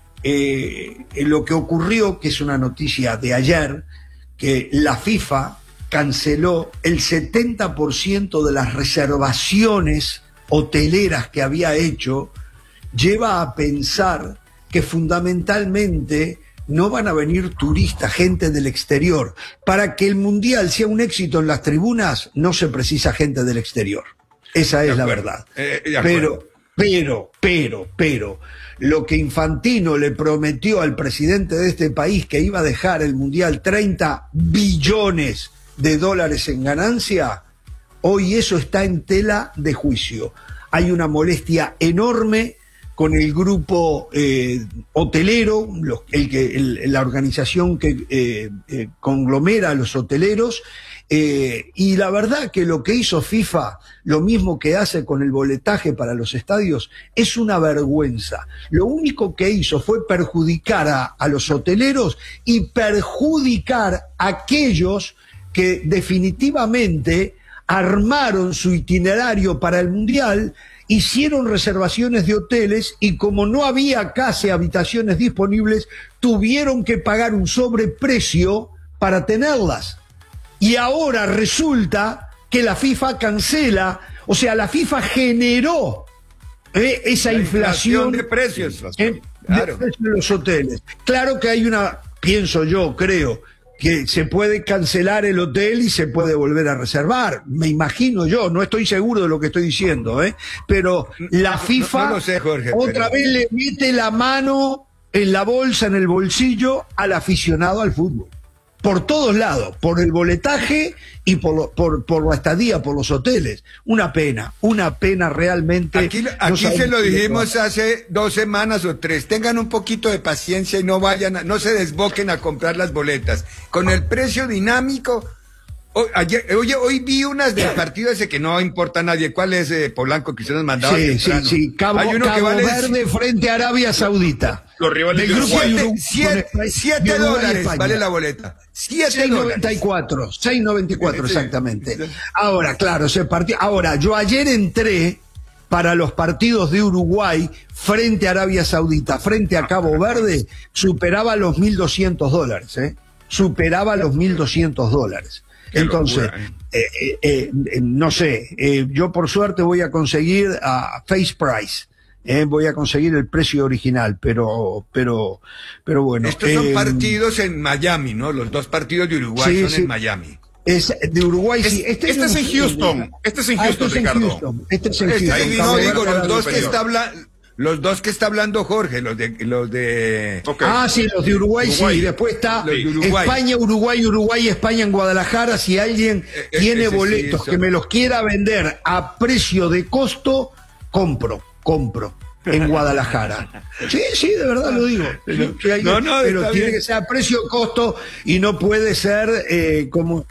Eh, lo que ocurrió, que es una noticia de ayer, que la FIFA canceló el setenta por ciento de las reservaciones hoteleras que había hecho, lleva a pensar que fundamentalmente no van a venir turistas, gente del exterior. Para que el Mundial sea un éxito en las tribunas, no se precisa gente del exterior. Esa es la verdad. Eh, de acuerdo. Pero, pero, pero, pero, lo que Infantino le prometió al presidente de este país, que iba a dejar el Mundial treinta billones de dólares en ganancia, hoy eso está en tela de juicio. Hay una molestia enorme con el grupo eh, hotelero, los- el que, el- la organización que eh, eh, conglomera a los hoteleros, eh, y la verdad que lo que hizo FIFA, lo mismo que hace con el boletaje para los estadios, es una vergüenza. Lo único que hizo fue perjudicar a, a los hoteleros y perjudicar a aquellos que definitivamente armaron su itinerario para el Mundial, hicieron reservaciones de hoteles y como no había casi habitaciones disponibles, tuvieron que pagar un sobreprecio para tenerlas. Y ahora resulta que la FIFA cancela, o sea, la FIFA generó eh, esa La inflación, inflación de precios. eh, Claro. de precios de los hoteles. Claro que hay una, pienso yo, creo, que se puede cancelar el hotel y se puede volver a reservar. Me imagino yo, no estoy seguro de lo que estoy diciendo, ¿eh? Pero la FIFA no lo sé, Jorge, otra pero- vez le mete la mano en la bolsa, en el bolsillo, al aficionado al fútbol. Por todos lados, por el boletaje y por, lo- por, por la estadía, por los hoteles. Una pena, una pena realmente. Aquí, No aquí se sabemos lo qué le dijimos pasa. hace dos semanas o tres. Tengan un poquito de paciencia y no vayan, a- no se desboquen a comprar las boletas. Con el precio dinámico. Hoy, ayer- oye, hoy vi unas del partido ese que no importa a nadie. ¿Cuál es eh, Polanco que usted nos mandaba? Sí, sí, temprano? sí. Cabo, Hay uno que Cabo vale Verde frente a Arabia Saudita. Los rivales Del de grupo Uruguay. hay Uruguay siete, con siete, España- siete de Uruguay y dólares España. vale la boleta. Siete seis noventa dólares. y cuatro, seis noventa y cuatro Sí. exactamente. Ahora, claro, se partió. Ahora, yo ayer entré para los partidos de Uruguay frente a Arabia Saudita, frente a Cabo Verde, superaba los mil doscientos dólares, ¿eh? Superaba los mil doscientos dólares. Qué Entonces, locura, eh, eh, eh, eh, no sé, eh, yo por suerte voy a conseguir a face price. Eh, voy a conseguir el precio original, pero, pero, pero bueno. Estos son eh, partidos en Miami, ¿no? Los dos partidos de Uruguay sí, son sí. en Miami. Es de Uruguay, Es- sí. este es en Houston. Este es en Ah, Houston, este es en Ricardo. Houston. Este es en Este, Houston. ahí, Cabo no, Verde, digo, los Arabia dos que superior. está hablando, los dos que está hablando Jorge, los de, los de. Ok. Ah, sí, los de Uruguay, Uruguay. sí. Después está Los de Uruguay. España, Uruguay, Uruguay, España en Guadalajara. Si alguien eh, tiene ese sí, boletos eso. que me los quiera vender a precio de costo, compro, compro. En Guadalajara. Sí, sí, de verdad lo digo. Sí, sí, hay- No, no, pero está tiene bien. que ser a precio de costo y no puede ser eh, como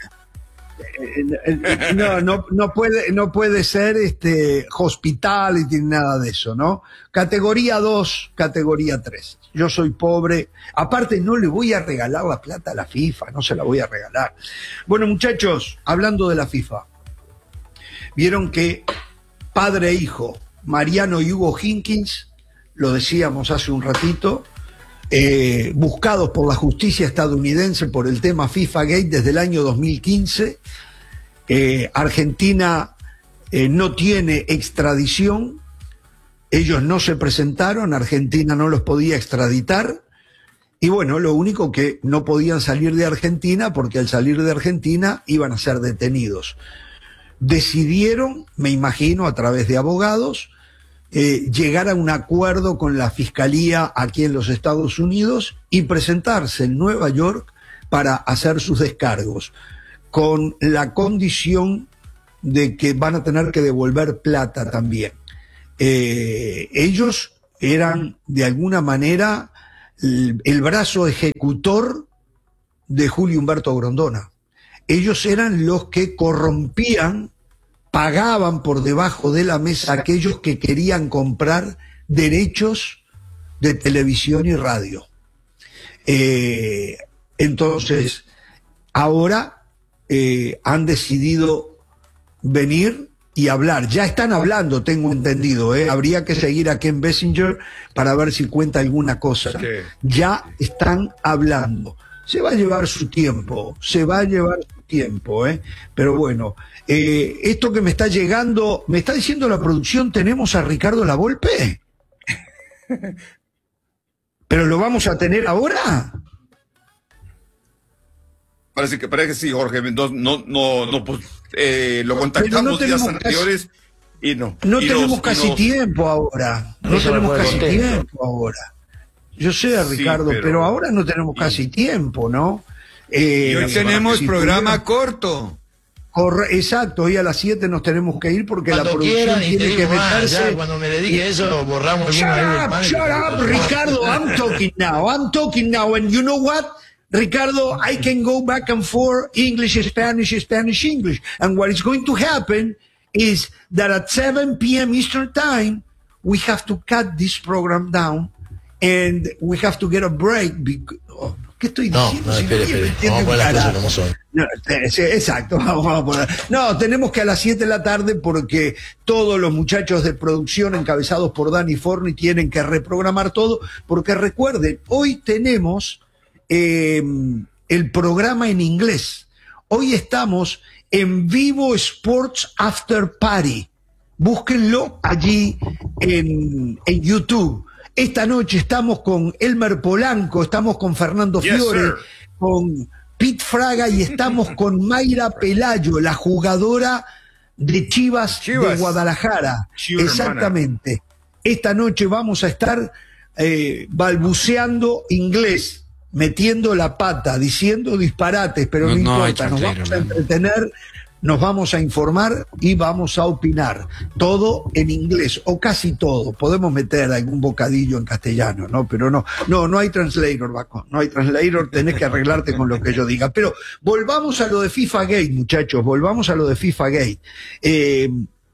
eh, eh, no, no, no puede, no puede ser este hospitality ni nada de eso, ¿no? Categoría dos, categoría tres. Yo soy pobre. Aparte, no le voy a regalar la plata a la FIFA, no se la voy a regalar. Bueno, muchachos, hablando de la FIFA, vieron que padre e hijo, Mariano y Hugo Hinkins, lo decíamos hace un ratito, eh, buscados por la justicia estadounidense por el tema FIFA Gate desde el año dos mil quince. Eh, Argentina eh, no tiene extradición ellos no se presentaron, Argentina no los podía extraditar, y bueno, lo único que no podían salir de Argentina, porque al salir de Argentina iban a ser detenidos. Decidieron, me imagino, a través de abogados, eh, llegar a un acuerdo con la Fiscalía aquí en los Estados Unidos y presentarse en Nueva York para hacer sus descargos, con la condición de que van a tener que devolver plata también. Eh, ellos eran, de alguna manera, el, el brazo ejecutor de Julio Humberto Grondona. Ellos eran los que corrompían, pagaban por debajo de la mesa a aquellos que querían comprar derechos de televisión y radio. Eh, entonces, ahora eh, han decidido venir y hablar. Ya están hablando, tengo entendido, ¿eh? Habría que seguir a Ken Bessinger para ver si cuenta alguna cosa. Sí. Ya están hablando. Se va a llevar su tiempo, se va a llevar su tiempo, ¿eh? Pero bueno, eh, esto que me está llegando, me está diciendo la producción, ¿tenemos a Ricardo Lavolpe? ¿Pero lo vamos a tener ahora? Parece que, parece que sí, Jorge. No, no, no, no pues, eh, lo contactamos no días anteriores casi, y no. No y tenemos los, casi los... tiempo ahora. No, no tenemos casi contento. tiempo ahora. Yo sé, Ricardo, sí, pero... pero ahora no tenemos casi tiempo, ¿no? Eh, y hoy tenemos si programa tuviera... corto. Corre... Exacto, hoy a las siete nos tenemos que ir porque cuando la producción quieran, tiene que meterse. Ya, cuando me dedique a eso, borramos shut up, shut up, Ricardo, I'm talking now, I'm talking now, and you know what? Ricardo, I can go back and forth, English, Spanish, Spanish, English. And what is going to happen is that at seven p m Eastern Time, we have to cut this program down and we have to get a break. Because, oh, ¿qué estoy diciendo? No, no, espere, espere. Vamos a poner las cosas como son. No, sí, exacto, vamos a poner. No, tenemos que a las siete de la tarde porque todos los muchachos de producción encabezados por Dani Forni tienen que reprogramar todo, porque recuerden, hoy tenemos Eh, el programa en inglés. Hoy estamos en Vivo Sports After Party. Búsquenlo allí en, en YouTube. Esta noche estamos con Elmer Polanco, estamos con Fernando yes, Fiore, sir. con Pete Fraga y estamos con Mayra Pelayo, la jugadora de Chivas, Chivas. de Guadalajara. Chivas, exactamente. Hermana. Esta noche vamos a estar eh, balbuceando inglés, metiendo la pata, diciendo disparates, pero no, no importa, no nos vamos a entretener, nos vamos a informar y vamos a opinar. Todo en inglés, o casi todo. Podemos meter algún bocadillo en castellano, ¿no? Pero no, no, no hay translator, Baco. No hay translator, tenés que arreglarte con lo que yo diga. Pero volvamos a lo de FIFA Gate, muchachos, volvamos a lo de FIFA Gate. Eh,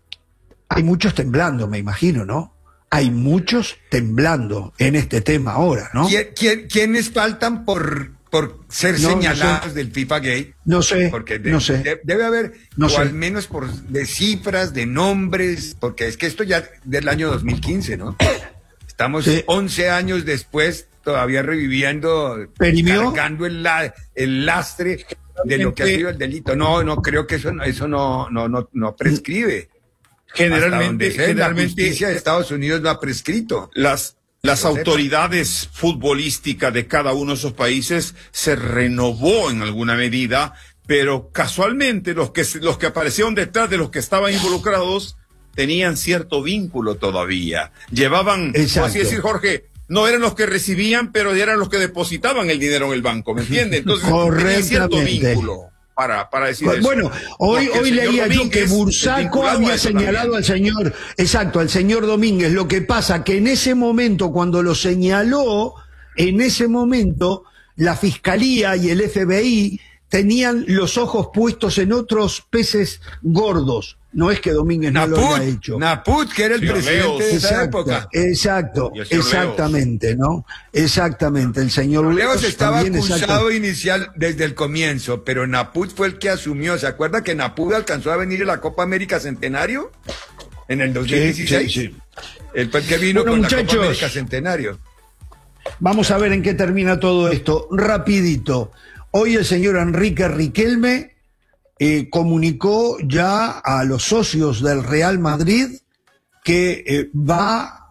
hay muchos temblando, me imagino, ¿no? Hay muchos temblando en este tema ahora, ¿no? ¿Quién, quién, ¿Quiénes faltan por, por ser no, señalados no sé. del FIFA Gate? No sé, porque de, no sé. De, debe haber, no o sé. al menos por de cifras, de nombres, porque es que esto ya del año dos mil quince, ¿no? Estamos sí. once años después, todavía reviviendo, ¿Perimió? cargando el, la, el lastre de lo que ha sido el delito. No, no, creo que eso, eso no, no, no, no prescribe. Generalmente, generalmente la justicia de Estados Unidos no ha prescrito. Las, las autoridades futbolísticas de cada uno de esos países se renovó en alguna medida, pero casualmente los que, los que aparecieron detrás de los que estaban involucrados tenían cierto vínculo todavía. Llevaban, por así decir, Jorge, no eran los que recibían, pero eran los que depositaban el dinero en el banco, ¿me entiendes? Entonces, tenían cierto vínculo. Para, para decir bueno, eso. hoy, hoy leía yo que Bursaco había señalado al señor, exacto, al señor Domínguez. Lo que pasa que en ese momento, cuando lo señaló, en ese momento, la Fiscalía y el F B I tenían los ojos puestos en otros peces gordos. No es que Domínguez no Naput, lo haya hecho. Naput, que era el presidente de esa época. Exacto, exactamente, Leos. ¿no? Exactamente, el señor Leos, Leos estaba también, acusado exacto. inicial desde el comienzo, pero Naput fue el que asumió. ¿Se acuerda que Naput alcanzó a venir a la Copa América Centenario en el dos mil dieciséis? Sí, sí, sí. Él fue el que vino bueno, con muchachos, la Copa América Centenario. Vamos a ver en qué termina todo esto. Rapidito. Hoy el señor Enrique Riquelme eh, comunicó ya a los socios del Real Madrid que eh, va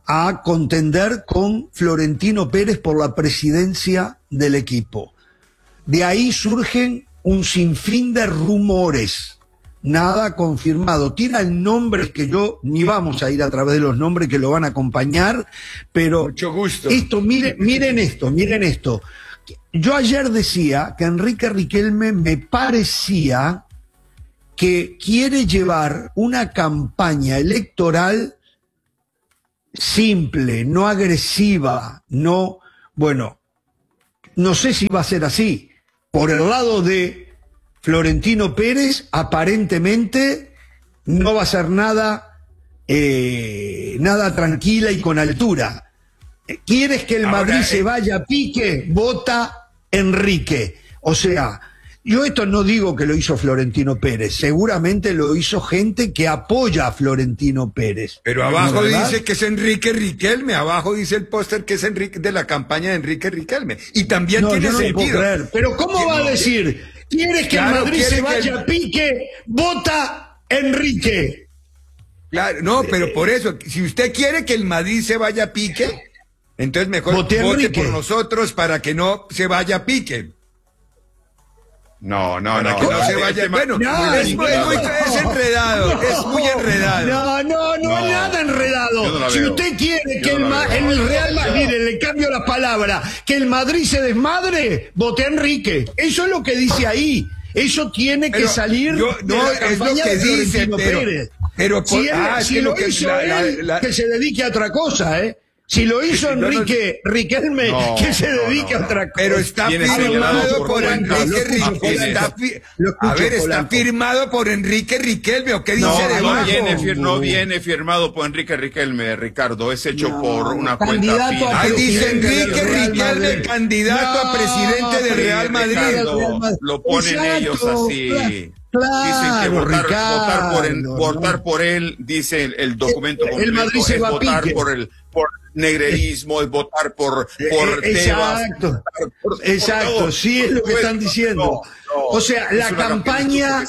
a contender con Florentino Pérez por la presidencia del equipo. De ahí surgen un sinfín de rumores, nada confirmado. Tiran nombres que yo ni vamos a ir a través de los nombres que lo van a acompañar, pero mucho gusto. Esto, miren, miren esto, miren esto. Yo ayer decía que Enrique Riquelme me parecía que quiere llevar una campaña electoral simple, no agresiva, no, bueno, no sé si va a ser así. Por el lado de Florentino Pérez, aparentemente no va a ser nada, eh, nada tranquila y con altura. ¿Quieres que el Ahora, Madrid eh... se vaya a pique? Vota Enrique. O sea, yo esto no digo que lo hizo Florentino Pérez, seguramente lo hizo gente que apoya a Florentino Pérez. Pero abajo dice que es Enrique Riquelme, abajo dice el póster que es Enrique de la campaña de Enrique Riquelme. Y también no, tiene yo no sentido. Lo puedo creer. Pero ¿cómo va a decir? ¿Quieres que claro, el Madrid se vaya el... a pique? Vota Enrique. Claro, no, pero por eso, si usted quiere que el Madrid se vaya a pique, entonces mejor vote, vote por nosotros para que no se vaya a pique. No, no, no. Que no se vaya. Bueno, no, es, muy, es, muy, es enredado, no, es muy enredado. No, no, no, no nada enredado. No si veo. Usted quiere que el, Ma, el Real Madrid, mire, le cambio la palabra, que el Madrid se desmadre, vote a Enrique. Eso es lo que dice ahí. Eso tiene pero que salir yo, de no, la campaña es lo que de dice, pero, Pérez. Pero por, si él, ah, si lo que hizo la, él, la, la, que se dedique a otra cosa, ¿eh? Si lo hizo Enrique no, no, Riquelme, no, que se dedique no, no, a otra cosa. Pero está firmado por, por Enrique Riquelme. Está fi a ver, está Polanco. firmado por Enrique Riquelme, ¿o qué dice no, debajo? No viene, fir no viene firmado por Enrique Riquelme, Ricardo. Es hecho no, por una cuenta final. Ahí dice Enrique Riquelme, candidato no, a presidente del Real Madrid. Ricardo, lo ponen Exacto, ellos así. Claro, dicen que votar, Ricardo, votar, por, en, votar no. por él, dice el, el documento el, completo, el Madrid se es va votar pique. por el por negrerismo, es votar por, por Exacto, Tebas. Por, exacto, por sí es lo que están diciendo. No, no, o sea, la campaña,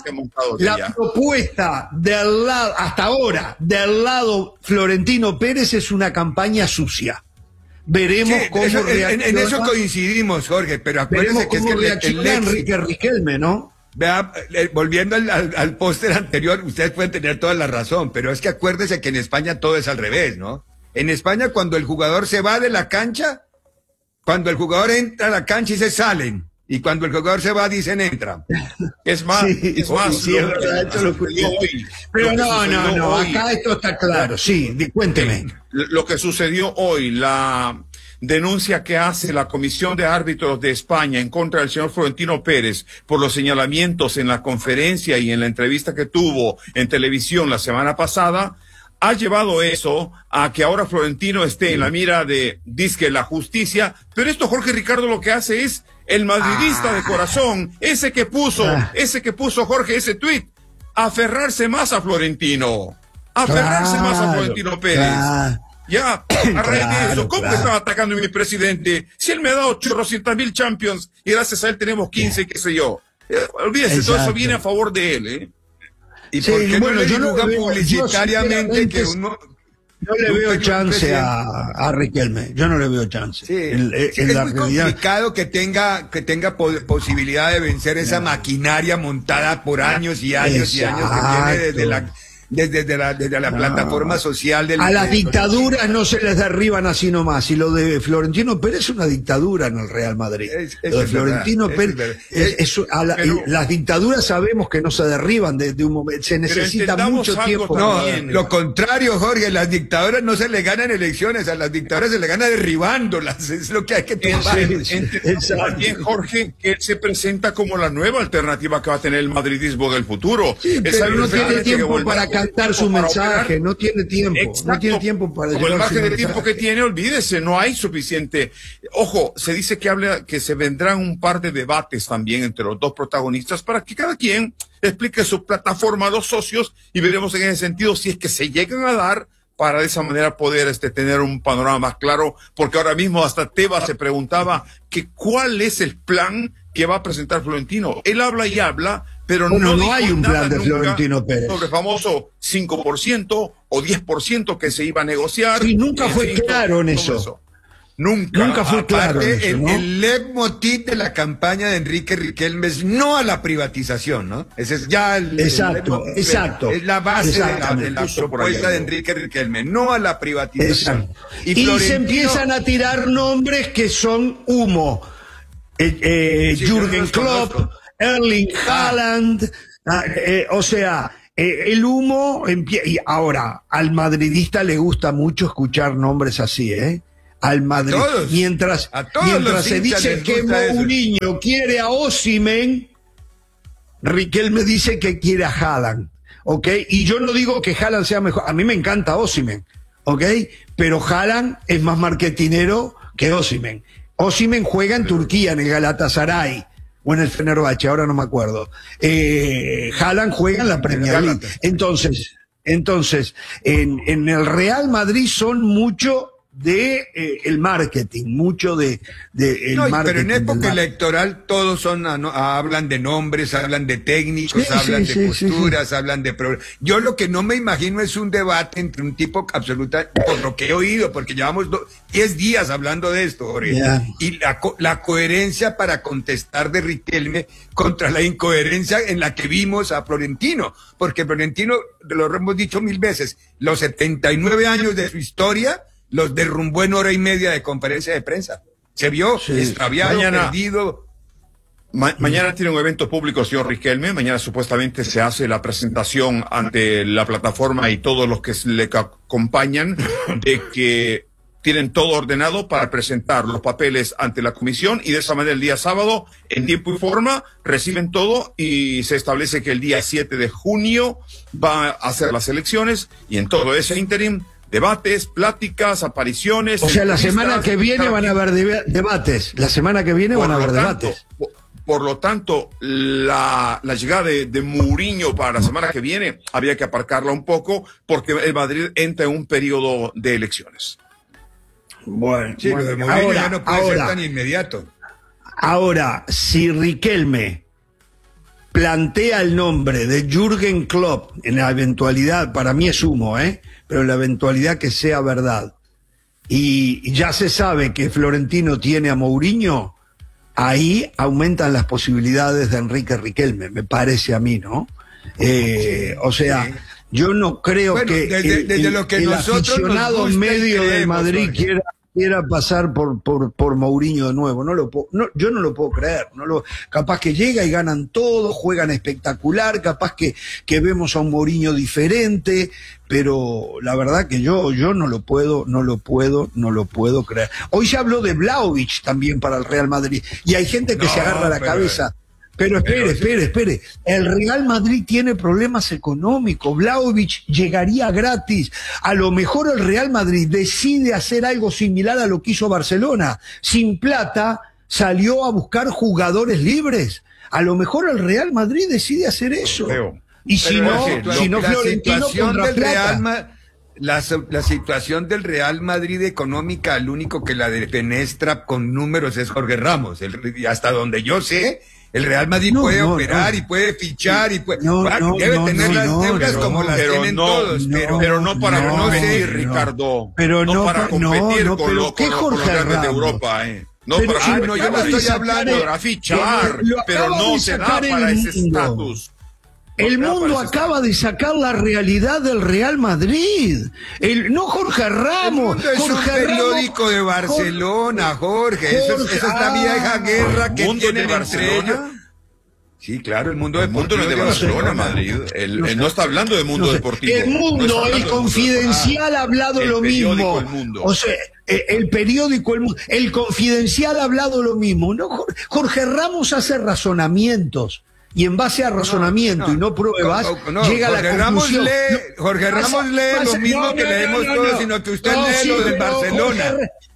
la propuesta del lado, hasta ahora, del lado Florentino Pérez es una campaña sucia. Veremos sí, cómo eso, en, en eso coincidimos, Jorge, pero acuérdense que es que el, el Enrique Riquelme, ¿no? Vea, eh, volviendo al, al, al póster anterior, ustedes pueden tener toda la razón, pero es que acuérdense que en España todo es al revés, ¿no? En España cuando el jugador se va de la cancha, cuando el jugador entra a la cancha y se salen, y cuando el jugador se va dicen entra. Es más, sí, es más, sí, lo, verdad, esto lo hoy. Pero lo no, no, no, hoy, acá esto está claro, sí, cuénteme. Lo que sucedió hoy, la denuncia que hace la Comisión de Árbitros de España en contra del señor Florentino Pérez por los señalamientos en la conferencia y en la entrevista que tuvo en televisión la semana pasada, ha llevado eso a que ahora Florentino esté en la mira de, dizque, la justicia, pero esto Jorge Ricardo lo que hace es el madridista ah. de corazón, ese que puso, ah. ese que puso Jorge ese tuit, aferrarse más a Florentino, aferrarse claro, más a Florentino Pérez. Claro. Ya, a raíz claro, de eso, ¿cómo claro. estaba atacando a mi presidente? Si él me ha dado chorrocientas mil Champions y gracias a él tenemos quince, qué sé yo. Eh, olvídese, Exacto. todo eso viene a favor de él, ¿eh? ¿Y sí, por qué bueno, no le divulga no publicitariamente que uno... No le veo chance a, a Riquelme, yo no le veo chance. Sí, en, en sí, es la muy realidad. complicado que tenga, que tenga po posibilidad de vencer esa maquinaria montada por años y años Exacto. y años que tiene desde la... Desde, desde la, desde la no. plataforma social del... A las dictaduras no se les derriban así nomás. Y lo de Florentino Pérez es una dictadura en el Real Madrid. Es, lo de es Florentino verdad, Pérez... Es, es, es, a la, pero, las dictaduras sabemos que no se derriban de, de un momento. Se necesita mucho tiempo. No, lo contrario, Jorge. Las dictaduras no se le ganan elecciones. A las dictaduras se le gana derribándolas. Es lo que hay que tomar. También, Jorge, que él se presenta como la nueva alternativa que va a tener el madridismo del futuro. Sí, pero no tiene tiempo para cantar su mensaje, operar. no tiene tiempo, Exacto. no tiene tiempo para Como el margen de tiempo que tiene, olvídese, no hay suficiente. Ojo, se dice que habla, que se vendrán un par de debates también entre los dos protagonistas para que cada quien explique su plataforma a los socios y veremos en ese sentido si es que se llegan a dar para de esa manera poder este, tener un panorama más claro, porque ahora mismo hasta Tebas se preguntaba que cuál es el plan que va a presentar Florentino. Él habla y habla, pero bueno, no, no hay un plan de Florentino Pérez sobre el famoso cinco por ciento o diez por ciento que se iba a negociar. Y nunca en fue fin, claro en todo eso. eso. Nunca. Nunca fue claro en Aparte, eso, el, ¿no? el leitmotiv de la campaña de Enrique Riquelme es no a la privatización, ¿no? Ese es ya el... Exacto, el- exacto. Es la base de la, de la Exactamente. propuesta de Enrique Riquelme, no a la privatización. Exacto. Y, se Florentino- empiezan a tirar nombres que son humo. Eh, eh, Sí, yo no Jürgen los Klopp, conozco. Erling Haaland, ah, eh, o sea, eh, el humo empie- y ahora al madridista le gusta mucho escuchar nombres así, ¿eh? Al Madrid. todos. mientras A todos mientras los se hinchas dice les que gusta eso. Mourinho quiere a Osimhen, Riquelme dice que quiere a Haaland, ¿ok? Y yo no digo que Haaland sea mejor, a mí me encanta Osimhen, ¿ok? Pero Haaland es más marketinero que Osimhen. Osimhen juega en Turquía, en el Galatasaray, o en el Fenerbahce, ahora no me acuerdo. Eh, Haaland juega en la Premier League. Entonces, entonces en, en el Real Madrid son mucho de eh, el marketing, mucho de, de el No, y- marketing. pero en del época marketing. electoral todos son ah, no, ah, hablan de nombres, hablan de técnicos, Sí, hablan sí, de sí, sí, posturas, hablan de pro- yo lo que no me imagino es un debate entre un tipo absoluta, por lo que he oído, porque llevamos do- diez días hablando de esto, Jorge, Ya. y la, co- la coherencia para contestar de Riquelme contra la incoherencia en la que vimos a Florentino, porque Florentino, lo hemos dicho mil veces, los setenta y nueve años de su historia los derrumbó en hora y media de conferencia de prensa. Se vio Sí. extraviado, Mañana- perdido. Ma- mañana tiene un evento público, señor Riquelme. Mañana supuestamente se hace la presentación ante la plataforma y todos los que le ca- acompañan de que tienen todo ordenado para presentar los papeles ante la comisión y de esa manera el día sábado, en tiempo y forma, reciben todo y se establece que el día siete de junio va a hacer las elecciones y en todo ese interim debates, pláticas, apariciones. O sea, la entrevistas, semana que viene van a haber deba- debates. La semana que viene van a por haber lo tanto, debates. por, por lo tanto, la, la llegada de, de Mourinho para la semana que viene había que aparcarla un poco porque el Madrid entra en un periodo de elecciones. Bueno, Sí, lo de bueno, Mourinho ahora, ya no puede ahora, ser tan inmediato. ahora, si Riquelme plantea el nombre de Jürgen Klopp en la eventualidad, para mí es humo, ¿eh? Pero en la eventualidad que sea verdad, y ya se sabe que Florentino tiene a Mourinho, ahí aumentan las posibilidades de Enrique Riquelme, me parece a mí, ¿no? Eh, o sea, sí. yo no creo Bueno, que desde- el, desde el- lo que el nosotros nos aficionado gusta y medio de creemos, Madrid Jorge. quiera quiera pasar por, por, por Mourinho de nuevo. No lo puedo, no, yo no lo puedo creer. No lo, capaz que llega y ganan todo, juegan espectacular, capaz que, que vemos a un Mourinho diferente, pero la verdad que yo, yo no lo puedo, no lo puedo, no lo puedo creer. Hoy se habló de Vlahovic también para el Real Madrid, y hay gente que No, se agarra la pero- cabeza. Pero espere, pero- espere, espere. El Real Madrid tiene problemas económicos. Vlahovic llegaría gratis. A lo mejor el Real Madrid decide hacer algo similar a lo que hizo Barcelona. Sin plata, salió a buscar jugadores libres. A lo mejor el Real Madrid decide hacer eso. Creo. Y si Pero no, es decir, si lo- no la Florentino situación contra del plata. Real Ma- la, la situación del Real Madrid económica, el único que la defenestra con números es Jorge Ramos. El- y hasta donde yo sé, el Real Madrid No, puede no, operar no. y puede fichar y puede, No, bueno, no, debe no, tener no, las no, deudas pero- como las pero tienen no, todos, no, pero, Pero no para No, competir, no. Ricardo. Pero no para pa- competir no, no, con, pero lo- ¿qué con, lo- con los Jorge grandes de Ramos? Europa, ¿eh? No Pero para si competir. lo no, yo no acaba de estoy sacar hablando el- Para fichar, lo pero acaba no de se da sacar el para ese mundo. estatus. El No se da mundo para ese acaba de sacar la realidad del Real Madrid. El, no Jorge El Ramos. mundo es un Jorge periódico Ramos- de Barcelona, Jorge. Eso es- Jorge- esa es la vieja ah, guerra que ¿Mundo de tienen entre Barcelona? ellos. Sí, claro, el mundo El mundo no es de deportivo Barcelona, Barcelona. Madrid. Él, él no está hablando de mundo No sé. deportivo. El No mundo, está hablando el de mundo confidencial ha hablado El lo periódico mismo. El Mundo. O sea, eh, el periódico El Mundo, el confidencial ha hablado lo mismo. No, Jor- Jorge Ramos hace razonamientos. Y en base a razonamiento no, y no pruebas, no, no, llega a la Jorge Ramos conclusión. lee, No, Jorge pasa- Ramos lee pasa- lo mismo no, que no, leemos no, todos, no. sino que usted No, lee sí, lo del pero Barcelona. Jorge-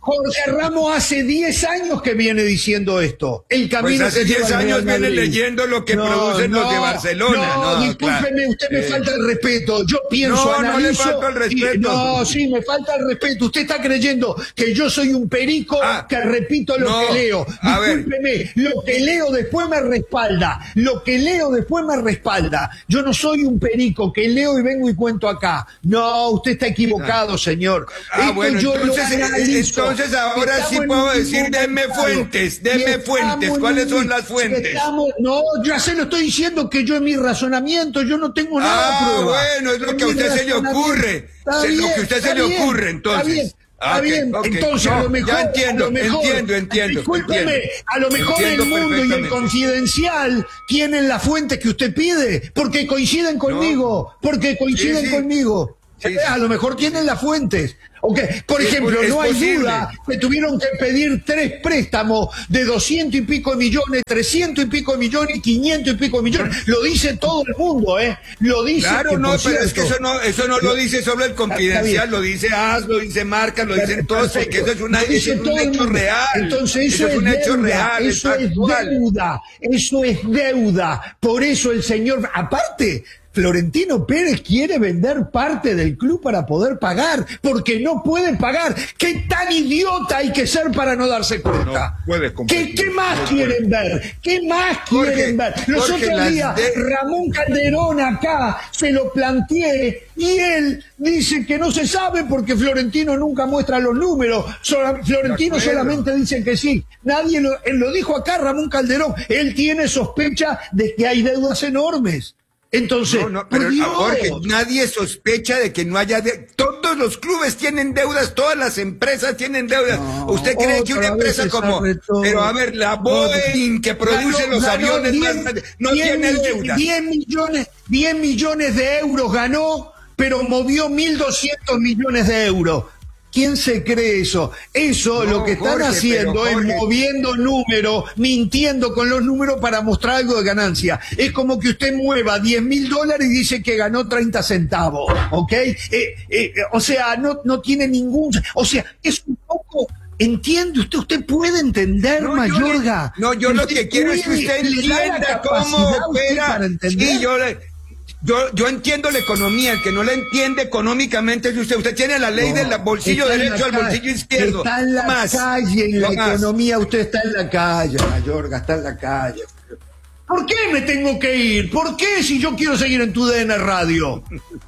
Jorge Ramos hace diez años que viene diciendo esto. El camino pues hace que lleva diez al años Real viene Madrid. leyendo lo que No, producen no, los de Barcelona. No, No, discúlpeme, claro. usted me Eh. falta el respeto. Yo pienso, No, no le analizo. falta el respeto. y- no, sí, me falta el respeto. Usted está creyendo que yo soy un perico Ah, que repito lo no, que leo. a ver. Discúlpeme, lo que leo después me respalda. Lo que leo después me respalda. Yo no soy un perico que leo y vengo y cuento acá. No, usted está equivocado, señor. Ah, Esto bueno, yo lo entonces, eh, analizo. entonces ahora Estamos sí en puedo un decir, mundo denme mercado. fuentes, denme Y estamos fuentes. en ¿Cuáles un- son las fuentes? estamos- no, yo ya se lo estoy diciendo que yo en mi razonamiento, yo no tengo nada de Ah, prueba. bueno, es lo En que a mi usted se le razonamiento. ocurre. Está Se- lo bien, que a usted se está le bien, ocurre, entonces. Está bien. Ah, Está ok, bien, ok. entonces No, a lo mejor, ya entiendo, a lo mejor, entiendo, entiendo, discúlpeme, entiendo. a lo mejor Entiendo el mundo y el perfectamente. confidencial tienen las fuentes que usted pide, porque coinciden conmigo, porque coinciden Sí, sí. conmigo. Sí, sí. A lo mejor tienen las fuentes. Okay. Por Sí, ejemplo, es no hay posible. duda que tuvieron que pedir tres préstamos de doscientos y pico de millones, trescientos y pico de millones y quinientos y pico de millones. Lo dice todo el mundo, ¿eh? Lo dice. Claro, que, no, por pero es que cierto, eso no, eso no lo dice solo el confidencial, lo dice As, lo dice Marca, lo dicen todos, porque eso es, una, Lo dice eso es un todo el hecho mundo. real. Entonces eso, es un es hecho deuda, real, eso es es factual. deuda, eso es deuda. Por eso el señor, aparte, Florentino Pérez quiere vender parte del club para poder pagar, porque no pueden pagar. ¿Qué tan idiota hay que ser para no darse cuenta? No puede ¿Qué, competir. qué más No quieren ver? ¿Qué más Jorge, quieren ver? Los Jorge, otros las días, de- Ramón Calderón acá se lo planteé y él dice que no se sabe porque Florentino nunca muestra los números. Sola- Florentino De acuerdo. solamente dice que sí. Nadie lo, él lo dijo acá, Ramón Calderón. Él tiene sospecha de que hay deudas enormes. Entonces, No, no, pero por Dios. Jorge, nadie sospecha de que no haya de... Todos los clubes tienen deudas, todas las empresas tienen deudas. No, ¿Usted cree que una otra empresa vez como... se todo. Pero a ver, la Boeing que produce Ganó- los ganó aviones diez más grandes, no diez tiene mill- deudas. diez millones, diez millones de euros ganó, pero movió mil doscientos millones de euros. ¿Quién se cree eso? Eso No, lo que están Jorge, haciendo pero, es Jorge. moviendo números, mintiendo con los números para mostrar algo de ganancia. Es como que usted mueva diez mil dólares y dice que ganó treinta centavos, ¿ok? Eh, eh, o sea, no, no tiene ningún... O sea, es un poco... ¿Entiende usted? ¿Usted puede entender, No, yo Mayorga? le- no, yo lo Usted que quiero es que puede, usted le da la entienda cómo capacidad a usted opera. para entender. Sí, yo, le- yo, yo entiendo la economía, el que no la entiende económicamente es usted. Usted tiene la ley No, del bolsillo está en derecho la al calle, bolsillo izquierdo. Está en la Más, calle, en la no más. economía, usted está en la calle, Mayorga, está en la calle. ¿Por qué me tengo que ir? ¿Por qué si yo quiero seguir en tu D N Radio?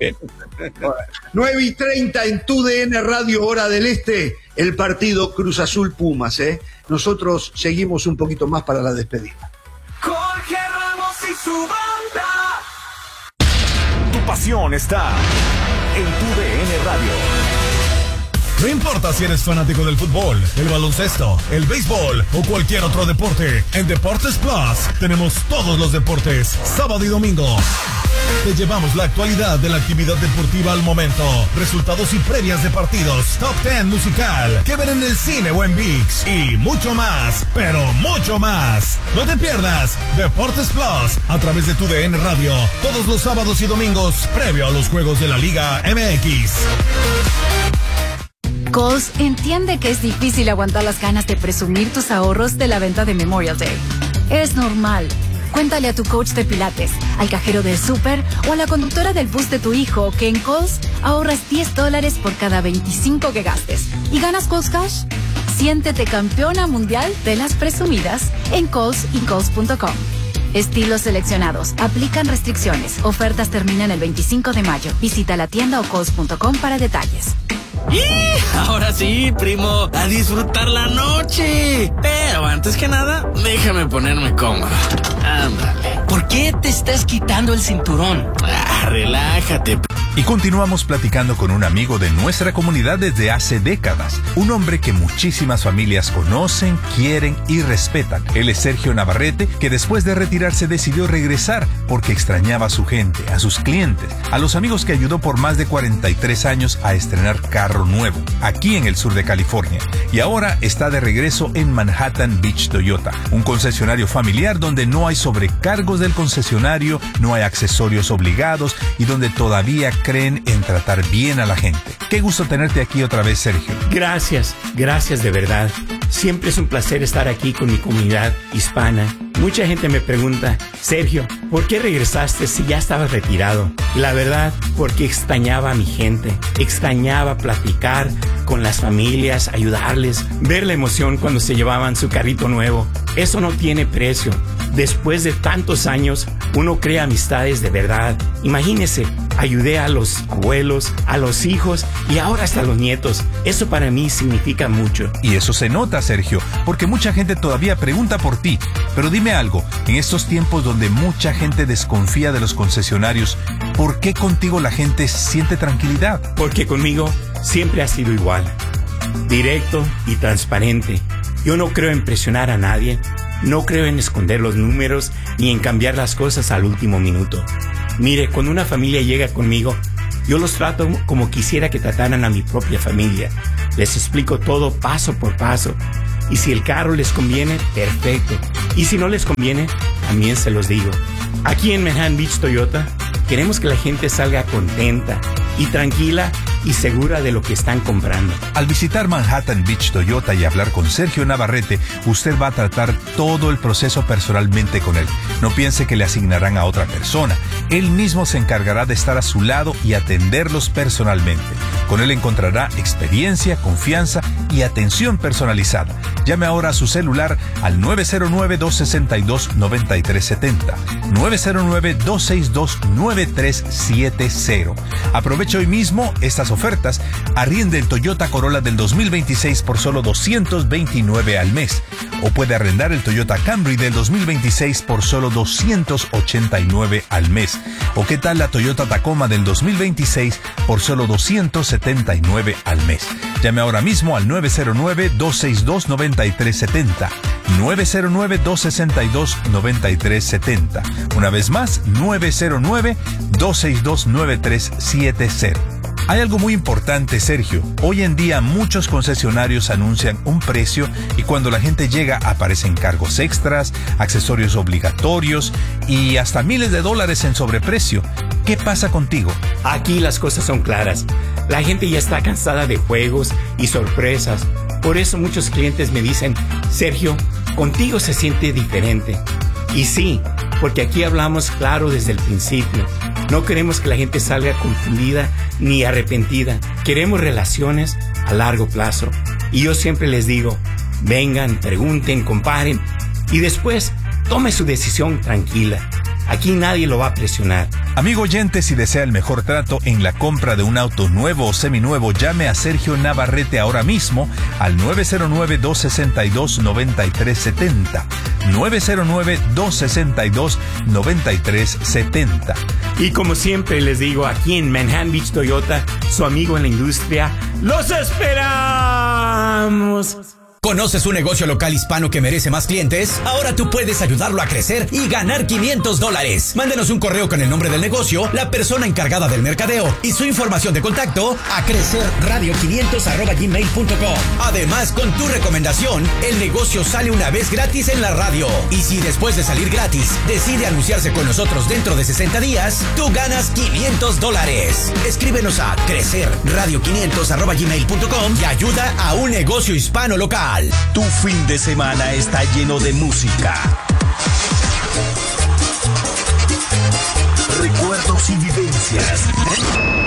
nueve y treinta en tu D N Radio, hora del este, el partido Cruz Azul Pumas, ¿eh? Nosotros seguimos un poquito más para la despedida. Jorge Ramos y su banda. Tu pasión está en tu D N Radio. No importa si eres fanático del fútbol, el baloncesto, el béisbol o cualquier otro deporte, en Deportes Plus tenemos todos los deportes, sábado y domingo. Te llevamos la actualidad de la actividad deportiva al momento, resultados y previas de partidos, top diez musical, que ver en el cine o en ViX y mucho más, pero mucho más. No te pierdas Deportes Plus a través de tu D N Radio, todos los sábados y domingos, previo a los juegos de la Liga M X. Kohl's entiende que es difícil aguantar las ganas de presumir tus ahorros de la venta de Memorial Day. Es normal. Cuéntale a tu coach de pilates, al cajero del súper o a la conductora del bus de tu hijo que en Kohl's ahorras diez dólares por cada veinticinco que gastes. ¿Y ganas Kohl's Cash? Siéntete campeona mundial de las presumidas en Kohl's y Kohl's punto com. Estilos seleccionados. Aplican restricciones. Ofertas terminan el veinticinco de mayo. Visita la tienda o Kohl's punto com para detalles. Y ahora sí, primo, a disfrutar la noche. Pero antes que nada, déjame ponerme cómodo. Ándale. ¿Por qué te estás quitando el cinturón? Ah, relájate. Y continuamos platicando con un amigo de nuestra comunidad desde hace décadas. Un hombre que muchísimas familias conocen, quieren y respetan. Él es Sergio Navarrete, que después de retirarse decidió regresar porque extrañaba a su gente, a sus clientes, a los amigos que ayudó por más de cuarenta y tres años a estrenar carro nuevo, aquí en el sur de California. Y ahora está de regreso en Manhattan Beach Toyota, un concesionario familiar donde no hay sobrecargos del concesionario, no hay accesorios obligados y donde todavía creen en tratar bien a la gente. Qué gusto tenerte aquí otra vez, Sergio. Gracias, gracias de verdad. Siempre es un placer estar aquí con mi comunidad hispana. Mucha gente me pregunta, Sergio, ¿por qué regresaste si ya estabas retirado? La verdad, porque extrañaba a mi gente, extrañaba platicar con las familias, ayudarles, ver la emoción cuando se llevaban su carrito nuevo. Eso no tiene precio. Después de tantos años, uno crea amistades de verdad. Imagínese, ayudé a los abuelos, a los hijos y ahora hasta a los nietos. Eso para mí significa mucho. Y eso se nota, Sergio, porque mucha gente todavía pregunta por ti. Pero dime algo, en estos tiempos donde mucha gente desconfía de los concesionarios, ¿por qué contigo la gente siente tranquilidad? Porque conmigo siempre ha sido igual, directo y transparente. Yo no creo en presionar a nadie, no creo en esconder los números ni en cambiar las cosas al último minuto. Mire, cuando una familia llega conmigo, yo los trato como quisiera que trataran a mi propia familia. Les explico todo paso por paso. Y si el carro les conviene, perfecto. Y si no les conviene, también se los digo. Aquí en Manhattan Beach Toyota, queremos que la gente salga contenta y tranquila y segura de lo que están comprando. Al visitar Manhattan Beach Toyota y hablar con Sergio Navarrete, usted va a tratar todo el proceso personalmente con él. No piense que le asignarán a otra persona. Él mismo se encargará de estar a su lado y atenderlos personalmente. Con él encontrará experiencia, confianza y atención personalizada. Llame ahora a su celular al nueve cero nueve, dos seis dos, nueve tres siete cero. nueve cero nueve, dos seis dos, nueve tres siete cero. Aproveche hoy mismo estas ofertas. Arriende el Toyota Corolla del dos mil veintiséis por solo doscientos veintinueve al mes. O puede arrendar el Toyota Camry del dos mil veintiséis por solo doscientos ochenta y nueve al mes. O qué tal la Toyota Tacoma del dos mil veintiséis por solo doscientos setenta y nueve al mes. Llame ahora mismo al nueve cero nueve, dos seis dos, nueve tres siete cero. nueve cero nueve, dos seis dos, nueve tres siete cero. Una vez más, nueve cero nueve, dos seis dos, nueve tres siete cero. Hay algo muy importante, Sergio. Hoy en día muchos concesionarios anuncian un precio y cuando la gente llega aparecen cargos extras, accesorios obligatorios y hasta miles de dólares en sobreprecio. ¿Qué pasa contigo? Aquí las cosas son claras. La gente ya está cansada de juegos y sorpresas. Por eso muchos clientes me dicen, Sergio, contigo se siente diferente. Y sí, porque aquí hablamos claro desde el principio. No queremos que la gente salga confundida ni arrepentida. Queremos relaciones a largo plazo. Y yo siempre les digo, vengan, pregunten, comparen y después tome su decisión tranquila. Aquí nadie lo va a presionar. Amigo oyente, si desea el mejor trato en la compra de un auto nuevo o seminuevo, llame a Sergio Navarrete ahora mismo al nueve cero nueve, dos seis dos, nueve tres siete cero. nueve cero nueve, dos seis dos, nueve tres siete cero. Y como siempre les digo, aquí en Manhattan Beach Toyota, su amigo en la industria, ¡los esperamos! ¿Conoces un negocio local hispano que merece más clientes? Ahora tú puedes ayudarlo a crecer y ganar quinientos dólares. Mándenos un correo con el nombre del negocio, la persona encargada del mercadeo y su información de contacto a crecerradio quinientos arroba gmail punto com. Además, con tu recomendación, el negocio sale una vez gratis en la radio. Y si después de salir gratis decide anunciarse con nosotros dentro de sesenta días, tú ganas quinientos dólares. Escríbenos a crecerradio quinientos arroba gmail punto com y ayuda a un negocio hispano local. Tu fin de semana está lleno de música, recuerdos y vivencias.